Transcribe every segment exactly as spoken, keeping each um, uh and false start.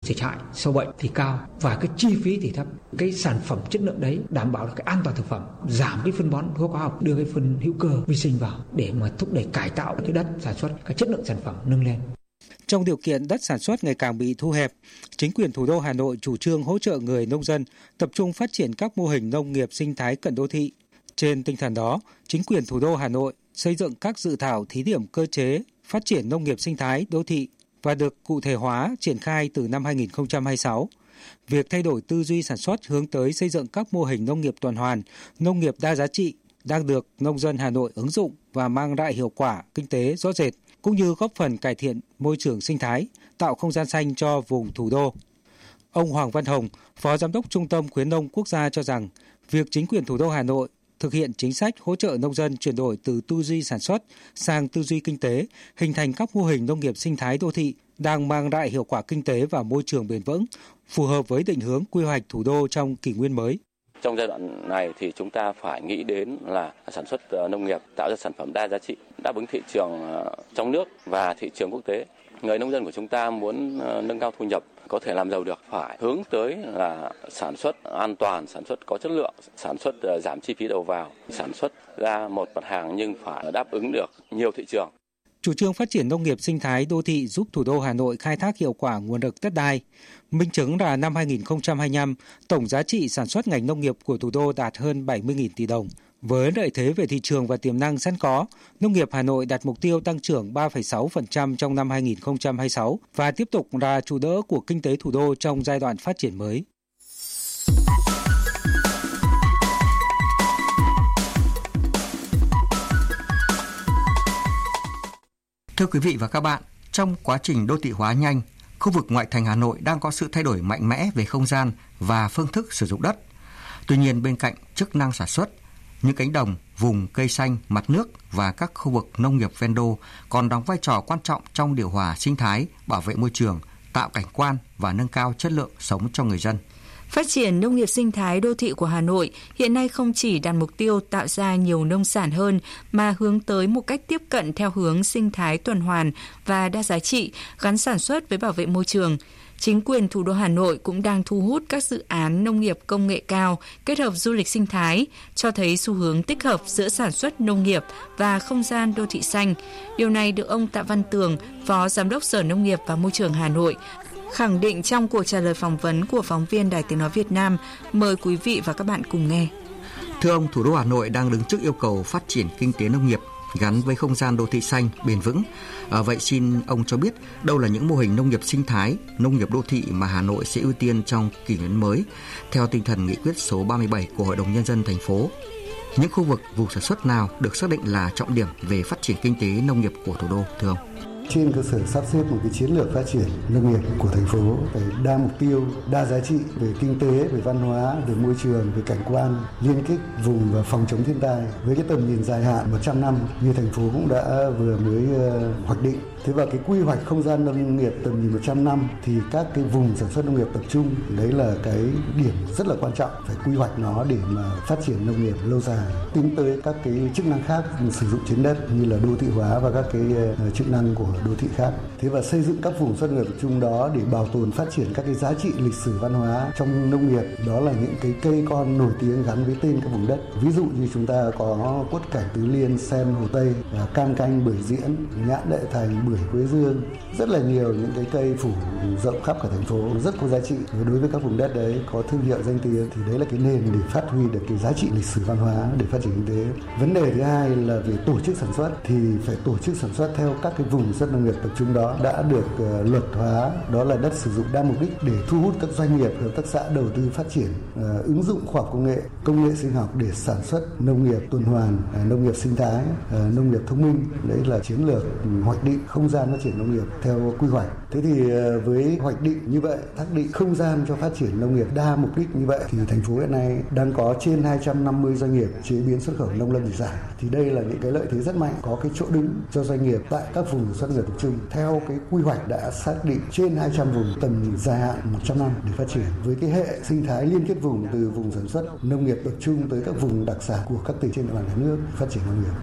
thiệt hại sâu bệnh thì cao và cái chi phí thì thấp. Cái sản phẩm chất lượng đấy đảm bảo được cái an toàn thực phẩm, giảm cái phân bón thuốc hóa học, đưa cái phân hữu cơ vi sinh vào để mà thúc đẩy cải tạo cái đất sản xuất, cái chất lượng sản phẩm nâng lên. Trong điều kiện đất sản xuất ngày càng bị thu hẹp, chính quyền thủ đô Hà Nội chủ trương hỗ trợ người nông dân tập trung phát triển các mô hình nông nghiệp sinh thái cận đô thị. Trên tinh thần đó, chính quyền thủ đô Hà Nội xây dựng các dự thảo thí điểm cơ chế phát triển nông nghiệp sinh thái đô thị và được cụ thể hóa triển khai từ năm hai nghìn không trăm hai mươi sáu. Việc thay đổi tư duy sản xuất hướng tới xây dựng các mô hình nông nghiệp tuần hoàn, nông nghiệp đa giá trị đang được nông dân Hà Nội ứng dụng và mang lại hiệu quả kinh tế rõ rệt, cũng như góp phần cải thiện môi trường sinh thái, tạo không gian xanh cho vùng thủ đô. Ông Hoàng Văn Hồng, Phó Giám đốc Trung tâm Khuyến nông Quốc gia cho rằng, việc chính quyền thủ đô Hà Nội thực hiện chính sách hỗ trợ nông dân chuyển đổi từ tư duy sản xuất sang tư duy kinh tế, hình thành các mô hình nông nghiệp sinh thái đô thị đang mang lại hiệu quả kinh tế và môi trường bền vững, phù hợp với định hướng quy hoạch thủ đô trong kỷ nguyên mới. Trong giai đoạn này thì chúng ta phải nghĩ đến là sản xuất nông nghiệp tạo ra sản phẩm đa giá trị, đáp ứng thị trường trong nước và thị trường quốc tế. Người nông dân của chúng ta muốn nâng cao thu nhập, có thể làm giàu được phải hướng tới là sản xuất an toàn, sản xuất có chất lượng, sản xuất giảm chi phí đầu vào, sản xuất ra một mặt hàng nhưng phải đáp ứng được nhiều thị trường. Chủ trương phát triển nông nghiệp sinh thái đô thị giúp thủ đô Hà Nội khai thác hiệu quả nguồn lực đất đai. Minh chứng là năm hai nghìn không trăm hai mươi lăm, tổng giá trị sản xuất ngành nông nghiệp của thủ đô đạt hơn bảy mươi nghìn tỷ đồng. Với lợi thế về thị trường và tiềm năng sẵn có, nông nghiệp Hà Nội đặt mục tiêu tăng trưởng ba phẩy sáu phần trăm trong năm hai nghìn không trăm hai mươi sáu và tiếp tục là trụ đỡ của kinh tế thủ đô trong giai đoạn phát triển mới. Thưa quý vị và các bạn, trong quá trình đô thị hóa nhanh, khu vực ngoại thành Hà Nội đang có sự thay đổi mạnh mẽ về không gian và phương thức sử dụng đất. Tuy nhiên, bên cạnh chức năng sản xuất, những cánh đồng, vùng cây xanh, mặt nước và các khu vực nông nghiệp ven đô còn đóng vai trò quan trọng trong điều hòa sinh thái, bảo vệ môi trường, tạo cảnh quan và nâng cao chất lượng sống cho người dân. Phát triển nông nghiệp sinh thái đô thị của Hà Nội hiện nay không chỉ đặt mục tiêu tạo ra nhiều nông sản hơn mà hướng tới một cách tiếp cận theo hướng sinh thái tuần hoàn và đa giá trị, gắn sản xuất với bảo vệ môi trường. Chính quyền thủ đô Hà Nội cũng đang thu hút các dự án nông nghiệp công nghệ cao kết hợp du lịch sinh thái, cho thấy xu hướng tích hợp giữa sản xuất nông nghiệp và không gian đô thị xanh. Điều này được ông Tạ Văn Tường, Phó Giám đốc Sở Nông nghiệp và Môi trường Hà Nội, khẳng định trong cuộc trả lời phỏng vấn của phóng viên Đài Tiếng nói Việt Nam. Mời quý vị và các bạn cùng nghe. Thưa ông, thủ đô Hà Nội đang đứng trước yêu cầu phát triển kinh tế nông nghiệp gắn với không gian đô thị xanh bền vững. À, vậy xin ông cho biết đâu là những mô hình nông nghiệp sinh thái, nông nghiệp đô thị mà Hà Nội sẽ ưu tiên trong kỷ nguyên mới theo tinh thần nghị quyết số ba mươi bảy của Hội đồng Nhân dân thành phố? Những khu vực vùng sản xuất nào được xác định là trọng điểm về phát triển kinh tế nông nghiệp của thủ đô, thưa ông? Trên cơ sở sắp xếp một cái chiến lược phát triển nông nghiệp của thành phố phải đa mục tiêu, đa giá trị về kinh tế, về văn hóa, về môi trường, về cảnh quan, liên kết vùng và phòng chống thiên tai với cái tầm nhìn dài hạn một trăm năm như thành phố cũng đã vừa mới uh, hoạch định. Thế và cái quy hoạch không gian nông nghiệp tầm nhìn một trăm năm thì các cái vùng sản xuất nông nghiệp tập trung, đấy là cái điểm rất là quan trọng, phải quy hoạch nó để mà phát triển nông nghiệp lâu dài, tính tới các cái chức năng khác sử dụng trên đất như là đô thị hóa và các cái uh, chức năng của đô thị khác. Thế và xây dựng các vùng sản xuất nông nghiệp tập trung đó để bảo tồn phát triển các cái giá trị lịch sử văn hóa trong nông nghiệp, đó là những cái cây con nổi tiếng gắn với tên các vùng đất. Ví dụ như chúng ta có quất cảnh Tứ Liên, sen Hồ Tây, và cam canh Bưởi Diễn, nhãn Đệ Thành, bưởi Quế Dương, rất là nhiều những cái cây phủ rộng khắp cả thành phố rất có giá trị. Và đối với các vùng đất đấy có thương hiệu danh tiếng thì đấy là cái nền để phát huy được cái giá trị lịch sử văn hóa để phát triển kinh tế. Vấn đề thứ hai là về tổ chức sản xuất thì phải tổ chức sản xuất theo các cái vùng sản xuất nông nghiệp tập trung đó đã được uh, luật hóa, đó là đất sử dụng đa mục đích để thu hút các doanh nghiệp, hợp tác xã đầu tư phát triển, uh, ứng dụng khoa học công nghệ, công nghệ sinh học để sản xuất nông nghiệp tuần hoàn, uh, nông nghiệp sinh thái, uh, nông nghiệp thông minh. Đấy là chiến lược um, hoạch định không gian phát triển nông nghiệp theo quy hoạch. Thế thì uh, với hoạch định như vậy, xác định không gian cho phát triển nông nghiệp đa mục đích như vậy thì thành phố hiện nay đang có trên hai trăm năm mươi doanh nghiệp chế biến xuất khẩu nông lâm thủy sản. Thì đây là những cái lợi thế rất mạnh, có cái chỗ đứng cho doanh nghiệp tại các vùng sản xuất nghiệp tập trung theo cái quy hoạch đã xác định trên hai trăm vùng tầm nhìn dài hạn một trăm năm để phát triển với cái hệ sinh thái liên kết vùng từ vùng sản xuất nông nghiệp tập trung tới các vùng đặc sản của các tỉnh trên địa bàn cả nước phát triển nông nghiệp.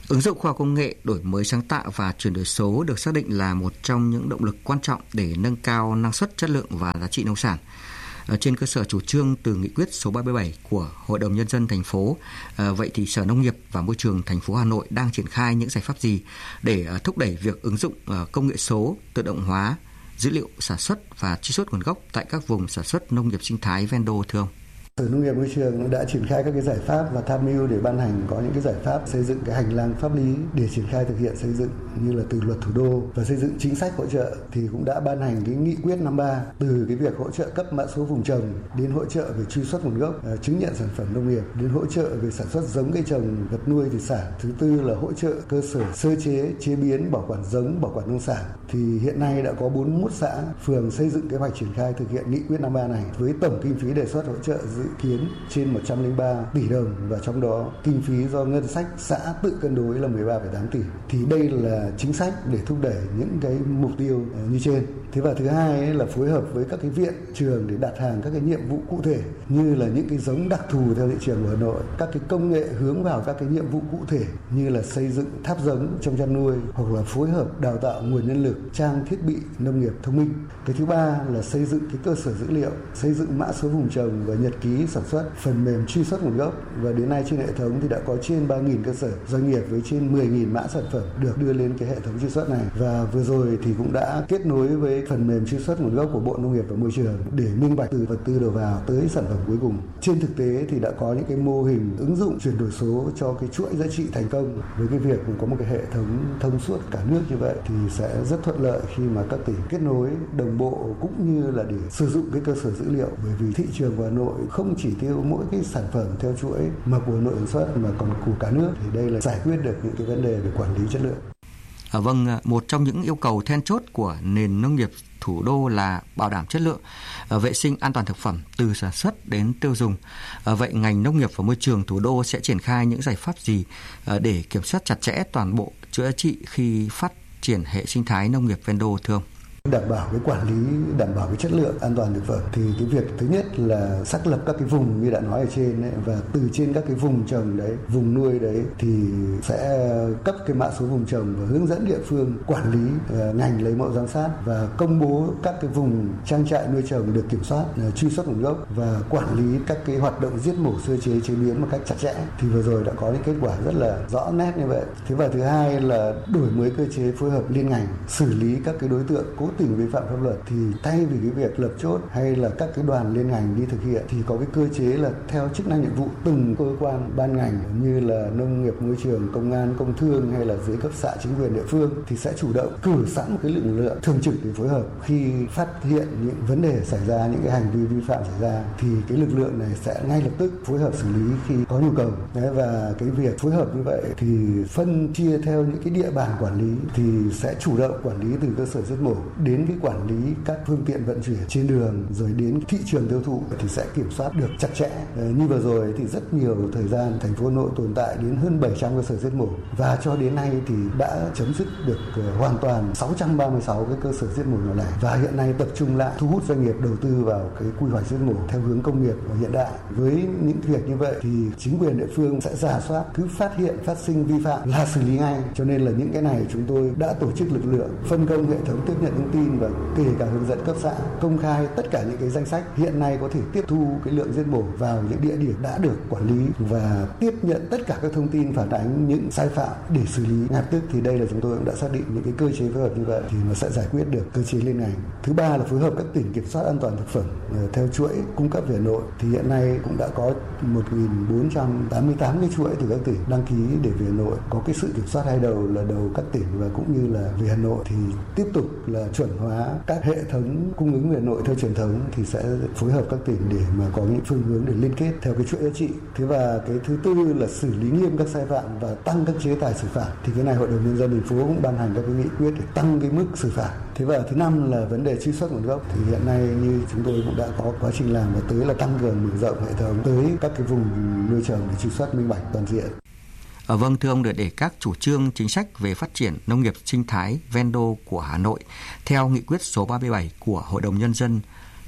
Ứng dụng khoa học công nghệ, đổi mới sáng tạo và chuyển đổi số được xác định là một trong những động lực quan trọng để nâng cao năng suất, chất lượng và giá trị nông sản. Ở trên cơ sở chủ trương từ nghị quyết số ba mươi bảy của Hội đồng Nhân dân thành phố, à, vậy thì Sở Nông nghiệp và Môi trường thành phố Hà Nội đang triển khai những giải pháp gì để à, thúc đẩy việc ứng dụng à, công nghệ số, tự động hóa, dữ liệu sản xuất và truy xuất nguồn gốc tại các vùng sản xuất nông nghiệp sinh thái ven đô thưa ông? Sở Nông nghiệp Môi trường đã triển khai các cái giải pháp và tham mưu để ban hành có những cái giải pháp xây dựng cái hành lang pháp lý để triển khai thực hiện xây dựng, như là từ luật thủ đô và xây dựng chính sách hỗ trợ thì cũng đã ban hành cái nghị quyết năm ba, từ cái việc hỗ trợ cấp mã số vùng trồng đến hỗ trợ về truy xuất nguồn gốc, chứng nhận sản phẩm nông nghiệp, đến hỗ trợ về sản xuất giống cây trồng, vật nuôi thủy sản. Thứ tư là hỗ trợ cơ sở sơ chế, chế biến, bảo quản giống, bảo quản nông sản. Thì hiện nay đã có bốn mươi mốt xã, phường xây dựng kế hoạch triển khai thực hiện nghị quyết năm ba này với tổng kinh phí đề xuất hỗ trợ dự kiến trên một trăm lẻ ba tỷ đồng, và trong đó kinh phí do ngân sách xã tự cân đối là mười ba phẩy tám tỷ. Thì đây là chính sách để thúc đẩy những cái mục tiêu như trên. Thế và thứ hai ấy là phối hợp với các cái viện trường để đặt hàng các cái nhiệm vụ cụ thể, như là những cái giống đặc thù theo thị trường của Hà Nội, các cái công nghệ hướng vào các cái nhiệm vụ cụ thể như là xây dựng tháp giống trong chăn nuôi, hoặc là phối hợp đào tạo nguồn nhân lực, trang thiết bị nông nghiệp thông minh. Cái thứ ba là xây dựng cái cơ sở dữ liệu, xây dựng mã số vùng trồng và nhật ký sản xuất, phần mềm truy xuất nguồn gốc, và đến nay trên hệ thống thì đã có trên ba nghìn cơ sở doanh nghiệp với trên mười nghìn mã sản phẩm được đưa lên cái hệ thống truy xuất này. Và vừa rồi thì cũng đã kết nối với phần mềm truy xuất nguồn gốc của Bộ Nông nghiệp và Môi trường để minh bạch từ vật tư đầu vào tới sản phẩm cuối cùng. Trên thực tế thì đã có những cái mô hình ứng dụng chuyển đổi số cho cái chuỗi giá trị thành công. Với cái việc có một cái hệ thống thông suốt cả nước như vậy thì sẽ rất thuận lợi khi mà các tỉnh kết nối đồng bộ, cũng như là để sử dụng cái cơ sở dữ liệu, bởi vì thị trường của Hà Nội không chỉ tiêu mỗi cái sản phẩm theo chuỗi mà của Hà Nội sản xuất mà còn của cả nước, thì đây là giải quyết được những cái vấn đề về quản lý chất lượng. À, vâng, một trong những yêu cầu then chốt của nền nông nghiệp thủ đô là bảo đảm chất lượng, à, vệ sinh an toàn thực phẩm từ sản xuất đến tiêu dùng. À, vậy ngành nông nghiệp và môi trường thủ đô sẽ triển khai những giải pháp gì à, để kiểm soát chặt chẽ toàn bộ chuỗi giá trị khi phát triển hệ sinh thái nông nghiệp ven đô thưa ông? Đảm bảo cái quản lý, đảm bảo cái chất lượng an toàn thực phẩm thì cái việc thứ nhất là xác lập các cái vùng như đã nói ở trên ấy, và từ trên các cái vùng trồng đấy, vùng nuôi đấy thì sẽ cấp cái mã số vùng trồng và hướng dẫn địa phương quản lý, uh, ngành lấy mẫu giám sát và công bố các cái vùng trang trại nuôi trồng được kiểm soát, uh, truy xuất nguồn gốc và quản lý các cái hoạt động giết mổ, sơ chế, chế biến một cách chặt chẽ. Thì vừa rồi đã có những kết quả rất là rõ nét như vậy. Thế và thứ hai là đổi mới cơ chế phối hợp liên ngành, xử lý các cái đối tượng cố tình vi phạm pháp luật. Thì thay vì cái việc lập chốt hay là các cái đoàn liên ngành đi thực hiện thì có cái cơ chế là theo chức năng nhiệm vụ từng cơ quan ban ngành như là nông nghiệp, môi trường, công an, công thương hay là dưới cấp xã, chính quyền địa phương thì sẽ chủ động cử sẵn một cái lực lượng thường trực để phối hợp khi phát hiện những vấn đề xảy ra, những cái hành vi vi phạm xảy ra thì cái lực lượng này sẽ ngay lập tức phối hợp xử lý khi có nhu cầu. Đấy, và cái việc phối hợp như vậy thì phân chia theo những cái địa bàn quản lý thì sẽ chủ động quản lý từ cơ sở giết mổ đến cái quản lý các phương tiện vận chuyển trên đường rồi đến thị trường tiêu thụ thì sẽ kiểm soát được chặt chẽ. Như vừa rồi thì rất nhiều thời gian thành phố Hà Nội tồn tại đến hơn bảy trăm cơ sở giết mổ và cho đến nay thì đã chấm dứt được hoàn toàn sáu trăm ba mươi sáu cái cơ sở giết mổ nhỏ lẻ và hiện nay tập trung lại thu hút doanh nghiệp đầu tư vào cái quy hoạch giết mổ theo hướng công nghiệp và hiện đại. Với những việc như vậy thì chính quyền địa phương sẽ rà soát, cứ phát hiện phát sinh vi phạm là xử lý ngay. Cho nên là những cái này chúng tôi đã tổ chức lực lượng phân công hệ thống tiếp nhận thông tin và kể cả hướng dẫn cấp xã công khai tất cả những cái danh sách hiện nay có thể tiếp thu cái lượng giết mổ vào những địa điểm đã được quản lý và tiếp nhận tất cả các thông tin phản ánh những sai phạm để xử lý ngay lập tức. Thì đây là chúng tôi cũng đã xác định những cái cơ chế phối hợp như vậy thì nó sẽ giải quyết được cơ chế liên ngành. Thứ ba là phối hợp các tỉnh kiểm soát an toàn thực phẩm theo chuỗi cung cấp về Hà Nội thì hiện nay cũng đã có một nghìn bốn trăm tám mươi tám cái chuỗi từ các tỉnh đăng ký để về Hà Nội, có cái sự kiểm soát hai đầu là đầu các tỉnh và cũng như là về Hà Nội thì tiếp tục là chuẩn hóa các hệ thống cung ứng về Hà Nội theo truyền thống thì sẽ phối hợp các tỉnh để mà có những phương hướng để liên kết theo cái chuỗi giá trị. Thế và cái thứ tư là xử lý nghiêm các sai phạm và tăng các chế tài xử phạt. Thì cái này Hội đồng Nhân dân thành phố cũng ban hành các cái nghị quyết để tăng cái mức xử phạt. Thế và thứ năm là vấn đề truy xuất nguồn gốc thì hiện nay như chúng tôi cũng đã có quá trình làm và tới là tăng cường mở rộng hệ thống tới các cái vùng nuôi trồng để truy xuất minh bạch toàn diện. À, vâng, thưa ông, để, để các chủ trương chính sách về phát triển nông nghiệp sinh thái ven đô của Hà Nội theo nghị quyết số ba mươi bảy của Hội đồng Nhân dân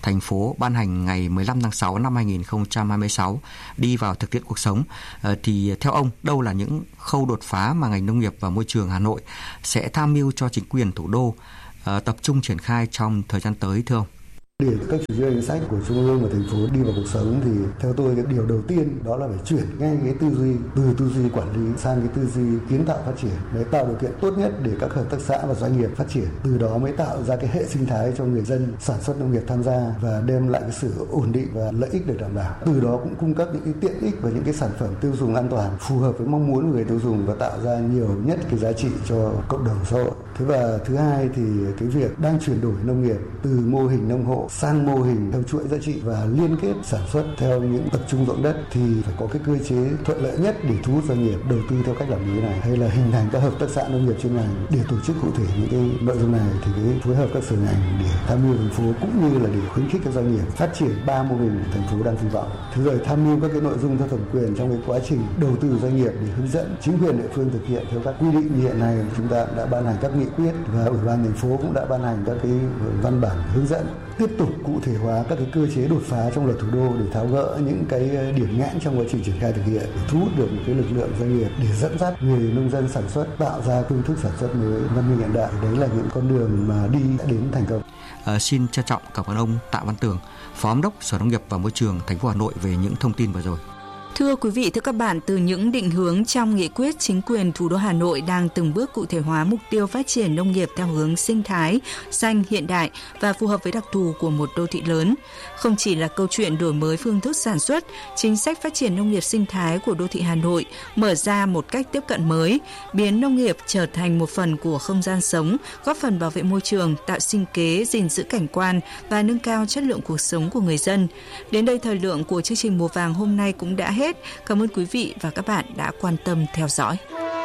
thành phố ban hành ngày mười lăm tháng sáu năm hai nghìn không trăm hai mươi sáu đi vào thực tiễn cuộc sống, thì theo ông, đâu là những khâu đột phá mà ngành nông nghiệp và môi trường Hà Nội sẽ tham mưu cho chính quyền thủ đô tập trung triển khai trong thời gian tới thưa ông? Để các chủ trương chính sách của Trung ương và thành phố đi vào cuộc sống thì theo tôi cái điều đầu tiên đó là phải chuyển ngay cái tư duy từ tư duy quản lý sang cái tư duy kiến tạo phát triển, để tạo điều kiện tốt nhất để các hợp tác xã và doanh nghiệp phát triển. Từ đó mới tạo ra cái hệ sinh thái cho người dân sản xuất nông nghiệp tham gia và đem lại cái sự ổn định và lợi ích được đảm bảo. Từ đó cũng cung cấp những cái tiện ích và những cái sản phẩm tiêu dùng an toàn phù hợp với mong muốn của người tiêu dùng và tạo ra nhiều nhất cái giá trị cho cộng đồng xã hội. Thế và thứ hai thì cái việc đang chuyển đổi nông nghiệp từ mô hình nông hộ sang mô hình theo chuỗi giá trị và liên kết sản xuất theo những tập trung ruộng đất thì phải có cái cơ chế thuận lợi nhất để thu hút doanh nghiệp đầu tư theo cách làm mới này, hay là hình thành các hợp tác xã nông nghiệp chuyên ngành để tổ chức cụ thể những cái nội dung này, thì cái phối hợp các sở ngành để tham mưu thành phố cũng như là để khuyến khích các doanh nghiệp phát triển ba mô hình thành phố đang kỳ vọng. Thứ rồi tham mưu các cái nội dung theo thẩm quyền trong cái quá trình đầu tư doanh nghiệp để hướng dẫn chính quyền địa phương thực hiện theo các quy định như hiện nay. Chúng ta đã ban hành các nghị quyết và ủy ban thành phố cũng đã ban hành các cái văn bản hướng dẫn, tiếp tục cụ thể hóa các cái cơ chế đột phá trong luật thủ đô để tháo gỡ những cái điểm nghẽn trong quá trình triển khai thực hiện, để thu hút được một cái lực lượng doanh nghiệp để dẫn dắt người nông dân sản xuất, tạo ra phương thức sản xuất mới văn minh hiện đại. Đấy là những con đường mà đi đến thành công. À, xin trân trọng cảm ơn ông Tạ Văn Tường, Phó Giám đốc Sở Nông nghiệp và Môi trường thành phố Hà Nội về những thông tin vừa rồi. Thưa quý vị, thưa các bạn, từ những định hướng trong nghị quyết, chính quyền thủ đô Hà Nội đang từng bước cụ thể hóa mục tiêu phát triển nông nghiệp theo hướng sinh thái, xanh, hiện đại và phù hợp với đặc thù của một đô thị lớn. Không chỉ là câu chuyện đổi mới phương thức sản xuất, chính sách phát triển nông nghiệp sinh thái của đô thị Hà Nội mở ra một cách tiếp cận mới, biến nông nghiệp trở thành một phần của không gian sống, góp phần bảo vệ môi trường, tạo sinh kế, gìn giữ cảnh quan và nâng cao chất lượng cuộc sống của người dân. Đến đây, thời lượng của chương trình Mùa Vàng hôm nay cũng đã hết. Cảm ơn quý vị và các bạn đã quan tâm theo dõi.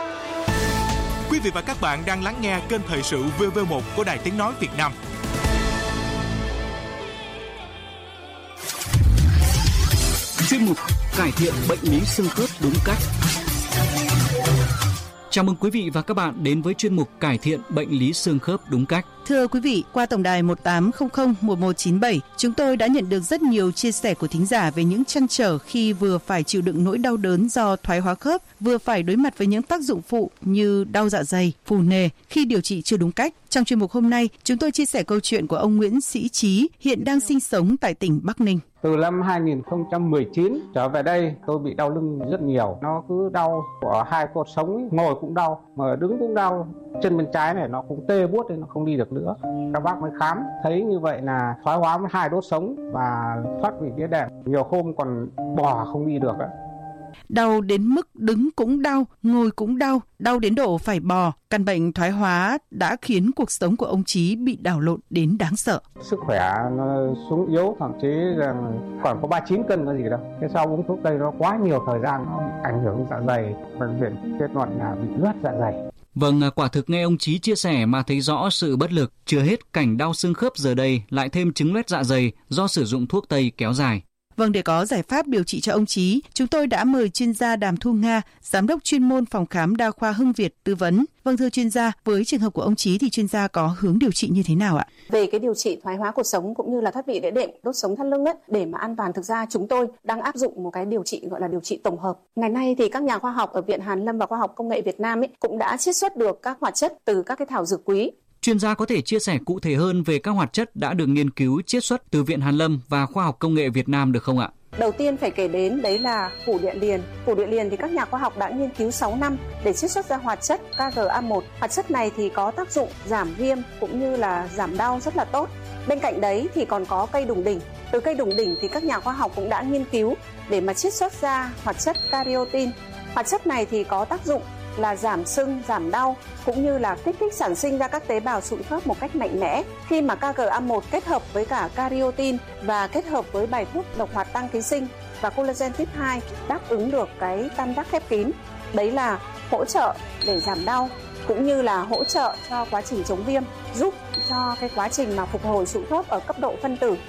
Quý vị và các bạn đang lắng nghe kênh Thời sự vê vê một của Đài Tiếng nói Việt Nam. Chuyên mục cải thiện bệnh lý xương khớp đúng cách. Chào mừng quý vị và các bạn đến với chuyên mục cải thiện bệnh lý xương khớp đúng cách. Thưa quý vị, qua tổng đài một tám không không một một chín bảy, chúng tôi đã nhận được rất nhiều chia sẻ của thính giả về những trăn trở khi vừa phải chịu đựng nỗi đau đớn do thoái hóa khớp, vừa phải đối mặt với những tác dụng phụ như đau dạ dày, phù nề khi điều trị chưa đúng cách. Trong chuyên mục hôm nay, chúng tôi chia sẻ câu chuyện của ông Nguyễn Sĩ Trí, hiện đang sinh sống tại tỉnh Bắc Ninh. Từ năm hai nghìn không trăm mười chín trở về đây, tôi bị đau lưng rất nhiều. Nó cứ đau ở hai cột sống ấy. Ngồi cũng đau, mà đứng cũng đau. Chân bên trái này nó cũng tê buốt, nó không đi được nữa. Các bác mới khám, thấy như vậy là thoái hóa với hai đốt sống và thoát vị đĩa đệm. Nhiều hôm còn bò không đi được. Đau đến mức đứng cũng đau, ngồi cũng đau, đau đến độ phải bò. Căn bệnh thoái hóa đã khiến cuộc sống của ông Trí bị đảo lộn đến đáng sợ. Sức khỏe nó xuống yếu, thậm chí là còn có ba mươi chín cân có gì đâu. Thế sau uống thuốc tây nó quá nhiều thời gian, nó bị ảnh hưởng dạ dày. Bệnh viện kết luận là bị loét dạ dày. Vâng, quả thực nghe ông Trí chia sẻ mà thấy rõ sự bất lực. Chưa hết cảnh đau xương khớp giờ đây lại thêm chứng loét dạ dày do sử dụng thuốc tây kéo dài. Vâng, để có giải pháp điều trị cho ông Trí, chúng tôi đã mời chuyên gia Đàm Thu Nga, giám đốc chuyên môn phòng khám đa khoa Hưng Việt tư vấn. Vâng, thưa chuyên gia, với trường hợp của ông Trí thì chuyên gia có hướng điều trị như thế nào ạ? Về cái điều trị thoái hóa cột sống cũng như là thoát vị đĩa đệm, đốt sống thắt lưng ấy, để mà an toàn, thực ra chúng tôi đang áp dụng một cái điều trị gọi là điều trị tổng hợp. Ngày nay thì các nhà khoa học ở Viện Hàn lâm và Khoa học Công nghệ Việt Nam ấy cũng đã chiết xuất được các hoạt chất từ các cái thảo dược quý. Chuyên gia có thể chia sẻ cụ thể hơn về các hoạt chất đã được nghiên cứu chiết xuất từ Viện Hàn lâm và Khoa học Công nghệ Việt Nam được không ạ? Đầu tiên phải kể đến đấy là phủ địa liền. Phủ địa liền thì các nhà khoa học đã nghiên cứu sáu năm để chiết xuất ra hoạt chất K G A một. Hoạt chất này thì có tác dụng giảm viêm cũng như là giảm đau rất là tốt. Bên cạnh đấy thì còn có cây đùng đỉnh. Từ cây đùng đỉnh thì các nhà khoa học cũng đã nghiên cứu để mà chiết xuất ra hoạt chất Cariotin. Hoạt chất này thì có tác dụng là giảm sưng, giảm đau cũng như là kích thích sản sinh ra các tế bào sụn khớp một cách mạnh mẽ. Khi mà K G A một kết hợp với cả Cariotin và kết hợp với bài thuốc độc hoạt tăng ký sinh và collagen type hai đáp ứng được cái tam giác khép kín. Đấy là hỗ trợ để giảm đau cũng như là hỗ trợ cho quá trình chống viêm, giúp cho cái quá trình mà phục hồi sụn khớp ở cấp độ phân tử.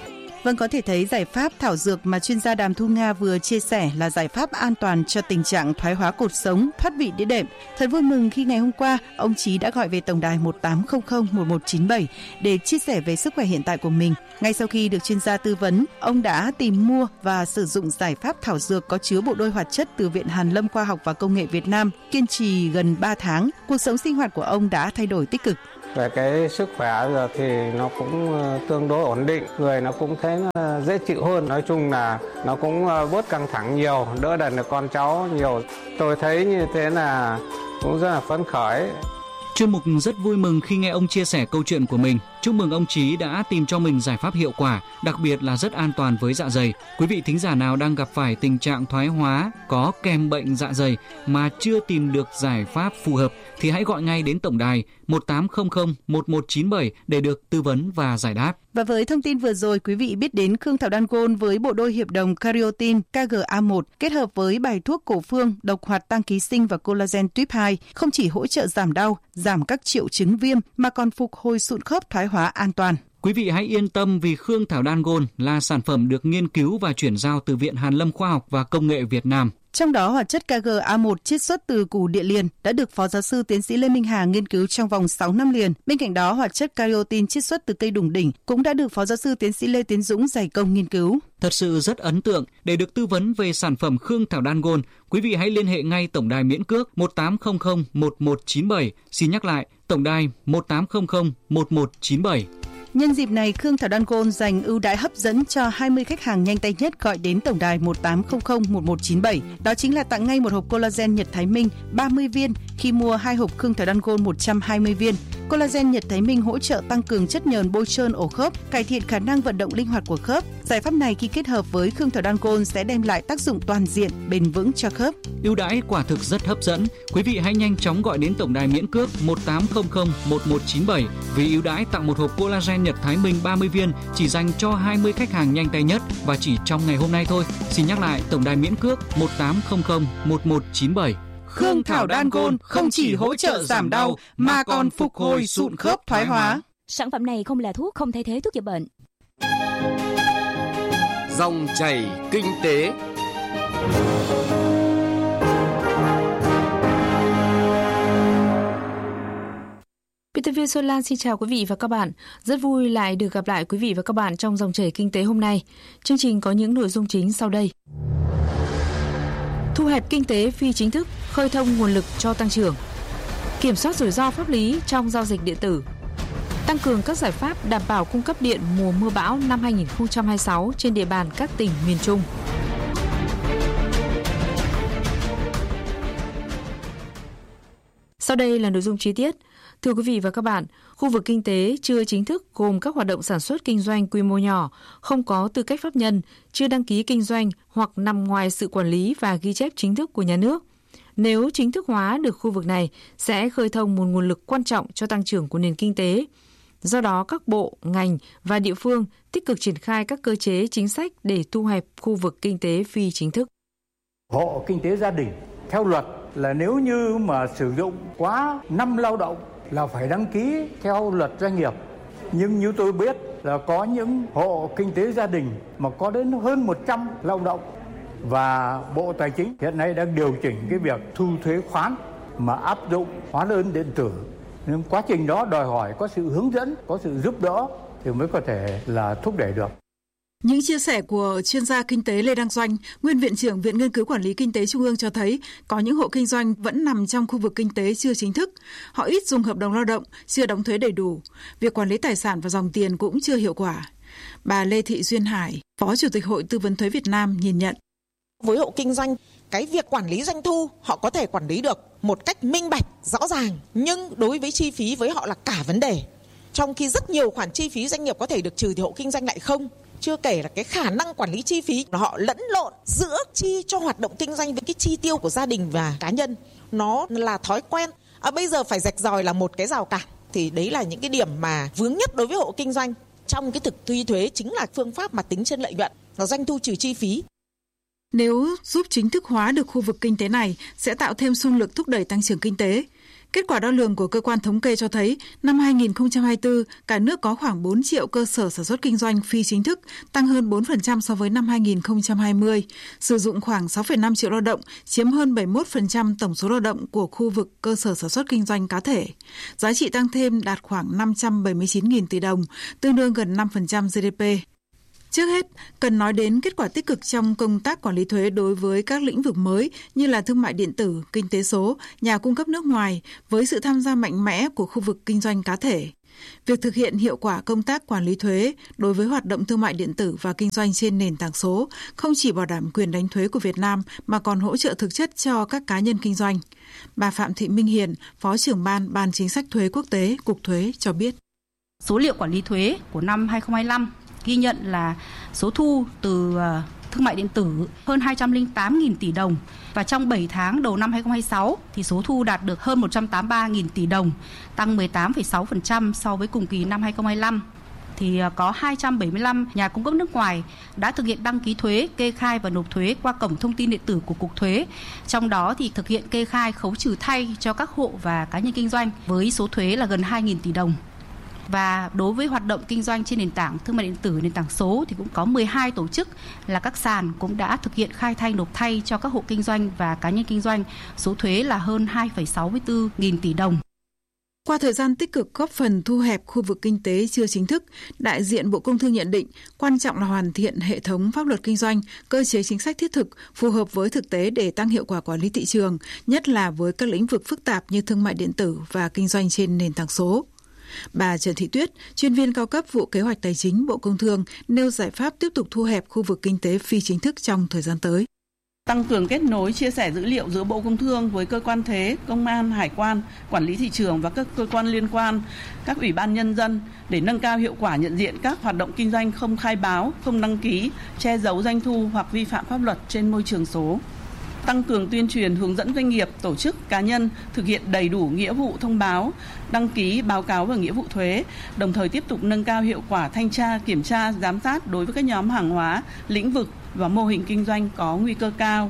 Vâng, có thể thấy giải pháp thảo dược mà chuyên gia Đàm Thu Nga vừa chia sẻ là giải pháp an toàn cho tình trạng thoái hóa cột sống, thoát vị đĩa đệm. Thật vui mừng khi ngày hôm qua, ông Chí đã gọi về tổng đài một tám không không một một chín bảy để chia sẻ về sức khỏe hiện tại của mình. Ngay sau khi được chuyên gia tư vấn, ông đã tìm mua và sử dụng giải pháp thảo dược có chứa bộ đôi hoạt chất từ Viện Hàn Lâm Khoa học và Công nghệ Việt Nam. Kiên trì gần ba tháng, cuộc sống sinh hoạt của ông đã thay đổi tích cực. Về cái sức khỏe giờ thì nó cũng tương đối ổn định, người nó cũng thấy dễ chịu hơn. Nói chung là nó cũng bớt căng thẳng nhiều, đỡ đần được con cháu nhiều. Tôi thấy như thế là cũng rất là phấn khởi. Chuyên mục rất vui mừng khi nghe ông chia sẻ câu chuyện của mình. Chúc mừng ông Chí đã tìm cho mình giải pháp hiệu quả, đặc biệt là rất an toàn với dạ dày. Quý vị thính giả nào đang gặp phải tình trạng thoái hóa có kèm bệnh dạ dày mà chưa tìm được giải pháp phù hợp thì hãy gọi ngay đến tổng đài một tám không không một một chín bảy để được tư vấn và giải đáp. Và với thông tin vừa rồi, quý vị biết đến Khương Thảo Đan Gôn với bộ đôi hiệp đồng Cariotin K G A một kết hợp với bài thuốc cổ phương, độc hoạt tăng ký sinh và collagen tuyếp hai không chỉ hỗ trợ giảm đau, giảm các triệu chứng viêm mà còn phục hồi sụn khớp thoái hóa an toàn. Quý vị hãy yên tâm vì Khương Thảo Đan Gôn là sản phẩm được nghiên cứu và chuyển giao từ Viện Hàn Lâm Khoa học và Công nghệ Việt Nam. Trong đó, hoạt chất K G A một chiết xuất từ củ địa liền đã được Phó giáo sư tiến sĩ Lê Minh Hà nghiên cứu trong vòng sáu năm liền. Bên cạnh đó, hoạt chất Cariotin chiết xuất từ cây đùng đỉnh cũng đã được Phó giáo sư tiến sĩ Lê Tiến Dũng dày công nghiên cứu. Thật sự rất ấn tượng. Để được tư vấn về sản phẩm Khương Thảo Đan Gôn, quý vị hãy liên hệ ngay tổng đài miễn cước một tám không không một một chín bảy. Xin nhắc lại, tổng đài một tám không không một một chín bảy. Nhân dịp này, Khương Thảo Đan Gôn dành ưu đãi hấp dẫn cho hai mươi khách hàng nhanh tay nhất gọi đến tổng đài một tám không không một một chín bảy. Đó chính là tặng ngay một hộp collagen Nhật Thái Minh ba mươi viên khi mua hai hộp Khương Thảo Đan Gôn một trăm hai mươi viên. Collagen Nhật Thái Minh hỗ trợ tăng cường chất nhờn bôi trơn ổ khớp, cải thiện khả năng vận động linh hoạt của khớp. Giải pháp này khi kết hợp với Khương Thảo Đan Gôn sẽ đem lại tác dụng toàn diện, bền vững cho khớp. Ưu đãi quả thực rất hấp dẫn. Quý vị hãy nhanh chóng gọi đến tổng đài miễn cước một tám không không một một chín bảy vì ưu đãi tặng một hộp collagen Nhật Thái Minh ba mươi viên chỉ dành cho hai mươi khách hàng nhanh tay nhất và chỉ trong ngày hôm nay thôi. Xin nhắc lại, tổng đài miễn cước một tám không không một một chín bảy. Khương Thảo Đan Gôn không chỉ hỗ trợ giảm đau mà còn phục hồi sụn khớp thoái hóa. Sản phẩm này không là thuốc, không thay thế thuốc chữa bệnh. Dòng chảy kinh tế. Biên tập viên Xuân Lan xin chào quý vị và các bạn. Rất vui lại được gặp lại quý vị và các bạn trong dòng chảy kinh tế hôm nay. Chương trình có những nội dung chính sau đây. Thu hẹp kinh tế phi chính thức, khơi thông nguồn lực cho tăng trưởng. Kiểm soát rủi ro pháp lý trong giao dịch điện tử. Tăng cường các giải pháp đảm bảo cung cấp điện mùa mưa bão năm hai không hai sáu trên địa bàn các tỉnh miền Trung. Sau đây là nội dung chi tiết. Thưa quý vị và các bạn, khu vực kinh tế chưa chính thức gồm các hoạt động sản xuất kinh doanh quy mô nhỏ, không có tư cách pháp nhân, chưa đăng ký kinh doanh hoặc nằm ngoài sự quản lý và ghi chép chính thức của nhà nước. Nếu chính thức hóa được khu vực này, sẽ khơi thông một nguồn lực quan trọng cho tăng trưởng của nền kinh tế. Do đó, các bộ, ngành và địa phương tích cực triển khai các cơ chế chính sách để thu hẹp khu vực kinh tế phi chính thức. Hộ kinh tế gia đình, theo luật là nếu như mà sử dụng quá năm lao động là phải đăng ký theo luật doanh nghiệp. Nhưng như tôi biết là có những hộ kinh tế gia đình mà có đến hơn một trăm lao động. Và Bộ Tài chính hiện nay đang điều chỉnh cái việc thu thuế khoán mà áp dụng hóa đơn điện tử. Nhưng quá trình đó đòi hỏi có sự hướng dẫn, có sự giúp đỡ thì mới có thể là thúc đẩy được. Những chia sẻ của chuyên gia kinh tế Lê Đăng Doanh, nguyên Viện trưởng Viện Nghiên cứu Quản lý Kinh tế Trung ương cho thấy có những hộ kinh doanh vẫn nằm trong khu vực kinh tế chưa chính thức. Họ ít dùng hợp đồng lao động, chưa đóng thuế đầy đủ. Việc quản lý tài sản và dòng tiền cũng chưa hiệu quả. Bà Lê Thị Duyên Hải, Phó Chủ tịch Hội Tư vấn Thuế Việt Nam nhìn nhận. Với hộ kinh doanh, cái việc quản lý doanh thu họ có thể quản lý được một cách minh bạch, rõ ràng. Nhưng đối với chi phí với họ là cả vấn đề. Trong khi rất nhiều khoản chi phí doanh nghiệp có thể được trừ thì hộ kinh doanh lại không. Chưa kể là cái khả năng quản lý chi phí của họ lẫn lộn giữa chi cho hoạt động kinh doanh với cái chi tiêu của gia đình và cá nhân. Nó là thói quen. À, bây giờ phải rạch ròi là một cái rào cản. Thì đấy là những cái điểm mà vướng nhất đối với hộ kinh doanh. Trong cái thực thi thuế chính là phương pháp mà tính trên lợi nhuận, là doanh thu trừ chi phí. Nếu giúp chính thức hóa được khu vực kinh tế này sẽ tạo thêm xung lực thúc đẩy tăng trưởng kinh tế. Kết quả đo lường của cơ quan thống kê cho thấy, năm hai nghìn không trăm hai mươi tư, cả nước có khoảng bốn triệu cơ sở sản xuất kinh doanh phi chính thức, tăng hơn bốn phần trăm so với năm hai nghìn không trăm hai mươi, sử dụng khoảng sáu phẩy năm triệu lao động, chiếm hơn bảy mươi mốt phần trăm tổng số lao động của khu vực cơ sở sản xuất kinh doanh cá thể. Giá trị tăng thêm đạt khoảng năm trăm bảy mươi chín nghìn tỷ đồng, tương đương gần năm phần trăm giê đê pê. Trước hết, cần nói đến kết quả tích cực trong công tác quản lý thuế đối với các lĩnh vực mới như là thương mại điện tử, kinh tế số, nhà cung cấp nước ngoài với sự tham gia mạnh mẽ của khu vực kinh doanh cá thể. Việc thực hiện hiệu quả công tác quản lý thuế đối với hoạt động thương mại điện tử và kinh doanh trên nền tảng số không chỉ bảo đảm quyền đánh thuế của Việt Nam mà còn hỗ trợ thực chất cho các cá nhân kinh doanh. Bà Phạm Thị Minh Hiền, Phó trưởng ban Ban Chính sách Thuế Quốc tế, Cục Thuế cho biết. Số liệu quản lý thuế của năm hai nghìn không trăm hai mươi lăm ghi nhận là số thu từ thương mại điện tử hơn hai trăm lẻ tám nghìn tỷ đồng và trong bảy tháng đầu năm hai nghìn không trăm hai mươi sáu thì số thu đạt được hơn một trăm tám mươi ba nghìn tỷ đồng, tăng mười tám phẩy sáu phần trăm so với cùng kỳ năm hai nghìn không trăm hai mươi lăm. Thì có hai trăm bảy mươi lăm nhà cung cấp nước ngoài đã thực hiện đăng ký thuế, kê khai và nộp thuế qua cổng thông tin điện tử của Cục Thuế. Trong đó thì thực hiện kê khai khấu trừ thay cho các hộ và cá nhân kinh doanh với số thuế là gần hai nghìn tỷ đồng. Và đối với hoạt động kinh doanh trên nền tảng thương mại điện tử, nền tảng số thì cũng có mười hai tổ chức là các sàn cũng đã thực hiện khai thay nộp thay cho các hộ kinh doanh và cá nhân kinh doanh, số thuế là hơn hai phẩy sáu mươi tư nghìn tỷ đồng. Qua thời gian tích cực góp phần thu hẹp khu vực kinh tế chưa chính thức, đại diện Bộ Công Thương nhận định quan trọng là hoàn thiện hệ thống pháp luật kinh doanh, cơ chế chính sách thiết thực, phù hợp với thực tế để tăng hiệu quả quản lý thị trường, nhất là với các lĩnh vực phức tạp như thương mại điện tử và kinh doanh trên nền tảng số. Bà Trần Thị Tuyết, chuyên viên cao cấp vụ kế hoạch tài chính Bộ Công Thương, nêu giải pháp tiếp tục thu hẹp khu vực kinh tế phi chính thức trong thời gian tới. Tăng cường kết nối, chia sẻ dữ liệu giữa Bộ Công Thương với cơ quan thuế, công an, hải quan, quản lý thị trường và các cơ quan liên quan, các ủy ban nhân dân để nâng cao hiệu quả nhận diện các hoạt động kinh doanh không khai báo, không đăng ký, che giấu doanh thu hoặc vi phạm pháp luật trên môi trường số. Tăng cường tuyên truyền hướng dẫn doanh nghiệp, tổ chức, cá nhân thực hiện đầy đủ nghĩa vụ thông báo, đăng ký, báo cáo và nghĩa vụ thuế, đồng thời tiếp tục nâng cao hiệu quả thanh tra, kiểm tra, giám sát đối với các nhóm hàng hóa, lĩnh vực và mô hình kinh doanh có nguy cơ cao.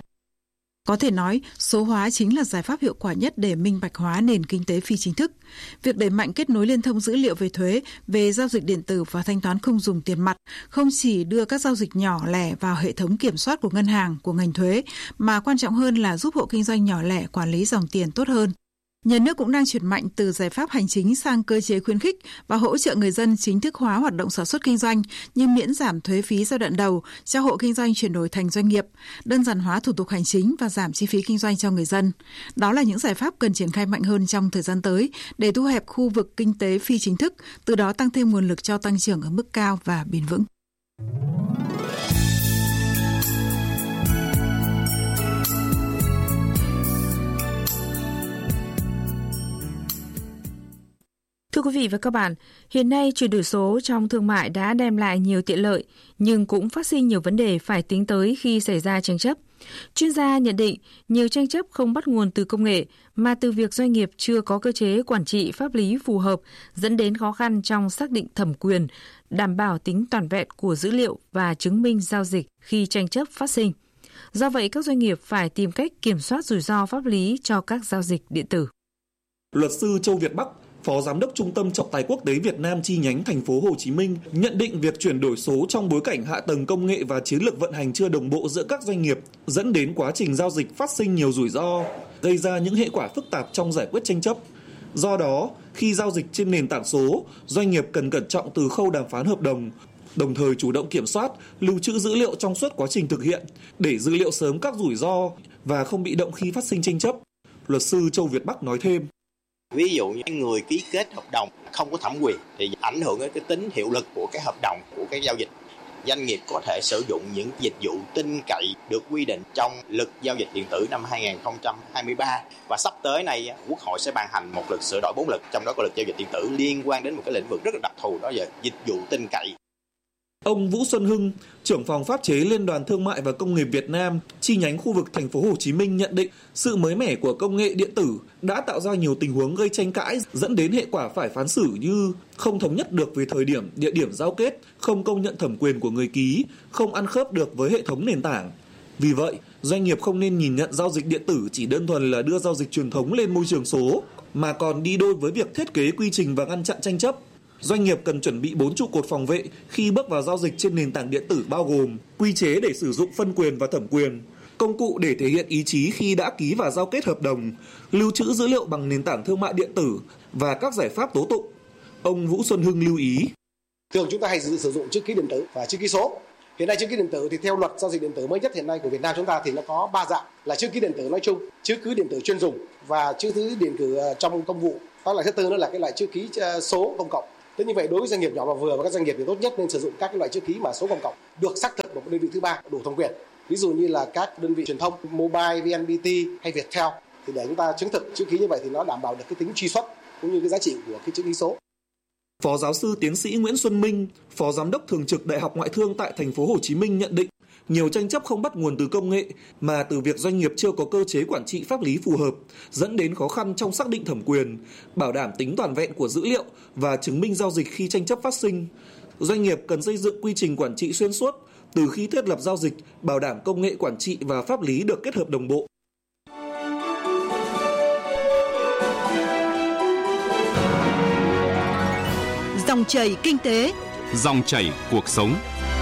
Có thể nói, số hóa chính là giải pháp hiệu quả nhất để minh bạch hóa nền kinh tế phi chính thức. Việc đẩy mạnh kết nối liên thông dữ liệu về thuế, về giao dịch điện tử và thanh toán không dùng tiền mặt không chỉ đưa các giao dịch nhỏ lẻ vào hệ thống kiểm soát của ngân hàng, của ngành thuế, mà quan trọng hơn là giúp hộ kinh doanh nhỏ lẻ quản lý dòng tiền tốt hơn. Nhà nước cũng đang chuyển mạnh từ giải pháp hành chính sang cơ chế khuyến khích và hỗ trợ người dân chính thức hóa hoạt động sản xuất kinh doanh như miễn giảm thuế phí giai đoạn đầu cho hộ kinh doanh chuyển đổi thành doanh nghiệp, đơn giản hóa thủ tục hành chính và giảm chi phí kinh doanh cho người dân. Đó là những giải pháp cần triển khai mạnh hơn trong thời gian tới để thu hẹp khu vực kinh tế phi chính thức, từ đó tăng thêm nguồn lực cho tăng trưởng ở mức cao và bền vững. Thưa quý vị và các bạn, hiện nay chuyển đổi số trong thương mại đã đem lại nhiều tiện lợi, nhưng cũng phát sinh nhiều vấn đề phải tính tới khi xảy ra tranh chấp. Chuyên gia nhận định nhiều tranh chấp không bắt nguồn từ công nghệ mà từ việc doanh nghiệp chưa có cơ chế quản trị pháp lý phù hợp, dẫn đến khó khăn trong xác định thẩm quyền, đảm bảo tính toàn vẹn của dữ liệu và chứng minh giao dịch khi tranh chấp phát sinh. Do vậy, các doanh nghiệp phải tìm cách kiểm soát rủi ro pháp lý cho các giao dịch điện tử. Luật sư Châu Việt Bắc, Phó Giám đốc Trung tâm Trọng tài Quốc tế Việt Nam chi nhánh thành phố Hồ Chí Minh nhận định việc chuyển đổi số trong bối cảnh hạ tầng công nghệ và chiến lược vận hành chưa đồng bộ giữa các doanh nghiệp dẫn đến quá trình giao dịch phát sinh nhiều rủi ro, gây ra những hệ quả phức tạp trong giải quyết tranh chấp. Do đó, khi giao dịch trên nền tảng số, doanh nghiệp cần cẩn trọng từ khâu đàm phán hợp đồng, đồng thời chủ động kiểm soát, lưu trữ dữ liệu trong suốt quá trình thực hiện để dữ liệu sớm các rủi ro và không bị động khi phát sinh tranh chấp. Luật sư Châu Việt Bắc nói thêm. Ví dụ như người ký kết hợp đồng không có thẩm quyền thì ảnh hưởng đến cái tính hiệu lực của cái hợp đồng, của cái giao dịch. Doanh nghiệp có thể sử dụng những dịch vụ tin cậy được quy định trong luật giao dịch điện tử năm hai không hai ba, và sắp tới này Quốc hội sẽ ban hành một luật sửa đổi bốn luật, trong đó có luật giao dịch điện tử liên quan đến một cái lĩnh vực rất là đặc thù, đó là dịch vụ tin cậy. Ông Vũ Xuân Hưng, trưởng phòng pháp chế Liên đoàn Thương mại và Công nghiệp Việt Nam, chi nhánh khu vực thành phố Hồ Chí Minh nhận định sự mới mẻ của công nghệ điện tử đã tạo ra nhiều tình huống gây tranh cãi, dẫn đến hệ quả phải phán xử như không thống nhất được về thời điểm, địa điểm giao kết, không công nhận thẩm quyền của người ký, không ăn khớp được với hệ thống nền tảng. Vì vậy, doanh nghiệp không nên nhìn nhận giao dịch điện tử chỉ đơn thuần là đưa giao dịch truyền thống lên môi trường số, mà còn đi đôi với việc thiết kế quy trình và ngăn chặn tranh chấp. Doanh nghiệp cần chuẩn bị bốn trụ cột phòng vệ khi bước vào giao dịch trên nền tảng điện tử, bao gồm quy chế để sử dụng phân quyền và thẩm quyền, công cụ để thể hiện ý chí khi đã ký và giao kết hợp đồng, lưu trữ dữ liệu bằng nền tảng thương mại điện tử và các giải pháp tố tụng. Ông Vũ Xuân Hưng lưu ý. Thường chúng ta hay sử dụng chữ ký điện tử và chữ ký số. Hiện nay chữ ký điện tử thì theo luật giao dịch điện tử mới nhất hiện nay của Việt Nam chúng ta thì nó có ba dạng là chữ ký điện tử nói chung, chữ ký điện tử chuyên dùng và chữ ký điện tử trong công vụ. Đó là thứ tư, nó là cái loại chữ ký số công cộng. Thế như vậy đối với doanh nghiệp nhỏ và vừa và các doanh nghiệp thì tốt nhất nên sử dụng các cái loại chữ ký mà số công cộng được xác thực bởi một đơn vị thứ ba đủ thẩm quyền. Ví dụ như là các đơn vị truyền thông Mobile, vê en pê tê hay Viettel thì để chúng ta chứng thực chữ ký như vậy thì nó đảm bảo được cái tính truy xuất cũng như cái giá trị của cái chữ ký số. Phó giáo sư tiến sĩ Nguyễn Xuân Minh, Phó Giám đốc Thường trực Đại học Ngoại thương tại thành phố Hồ Chí Minh nhận định, nhiều tranh chấp không bắt nguồn từ công nghệ mà từ việc doanh nghiệp chưa có cơ chế quản trị pháp lý phù hợp, dẫn đến khó khăn trong xác định thẩm quyền, bảo đảm tính toàn vẹn của dữ liệu và chứng minh giao dịch khi tranh chấp phát sinh. Doanh nghiệp cần xây dựng quy trình quản trị xuyên suốt từ khi thiết lập giao dịch, bảo đảm công nghệ quản trị và pháp lý được kết hợp đồng bộ. Dòng chảy kinh tế, dòng chảy cuộc sống.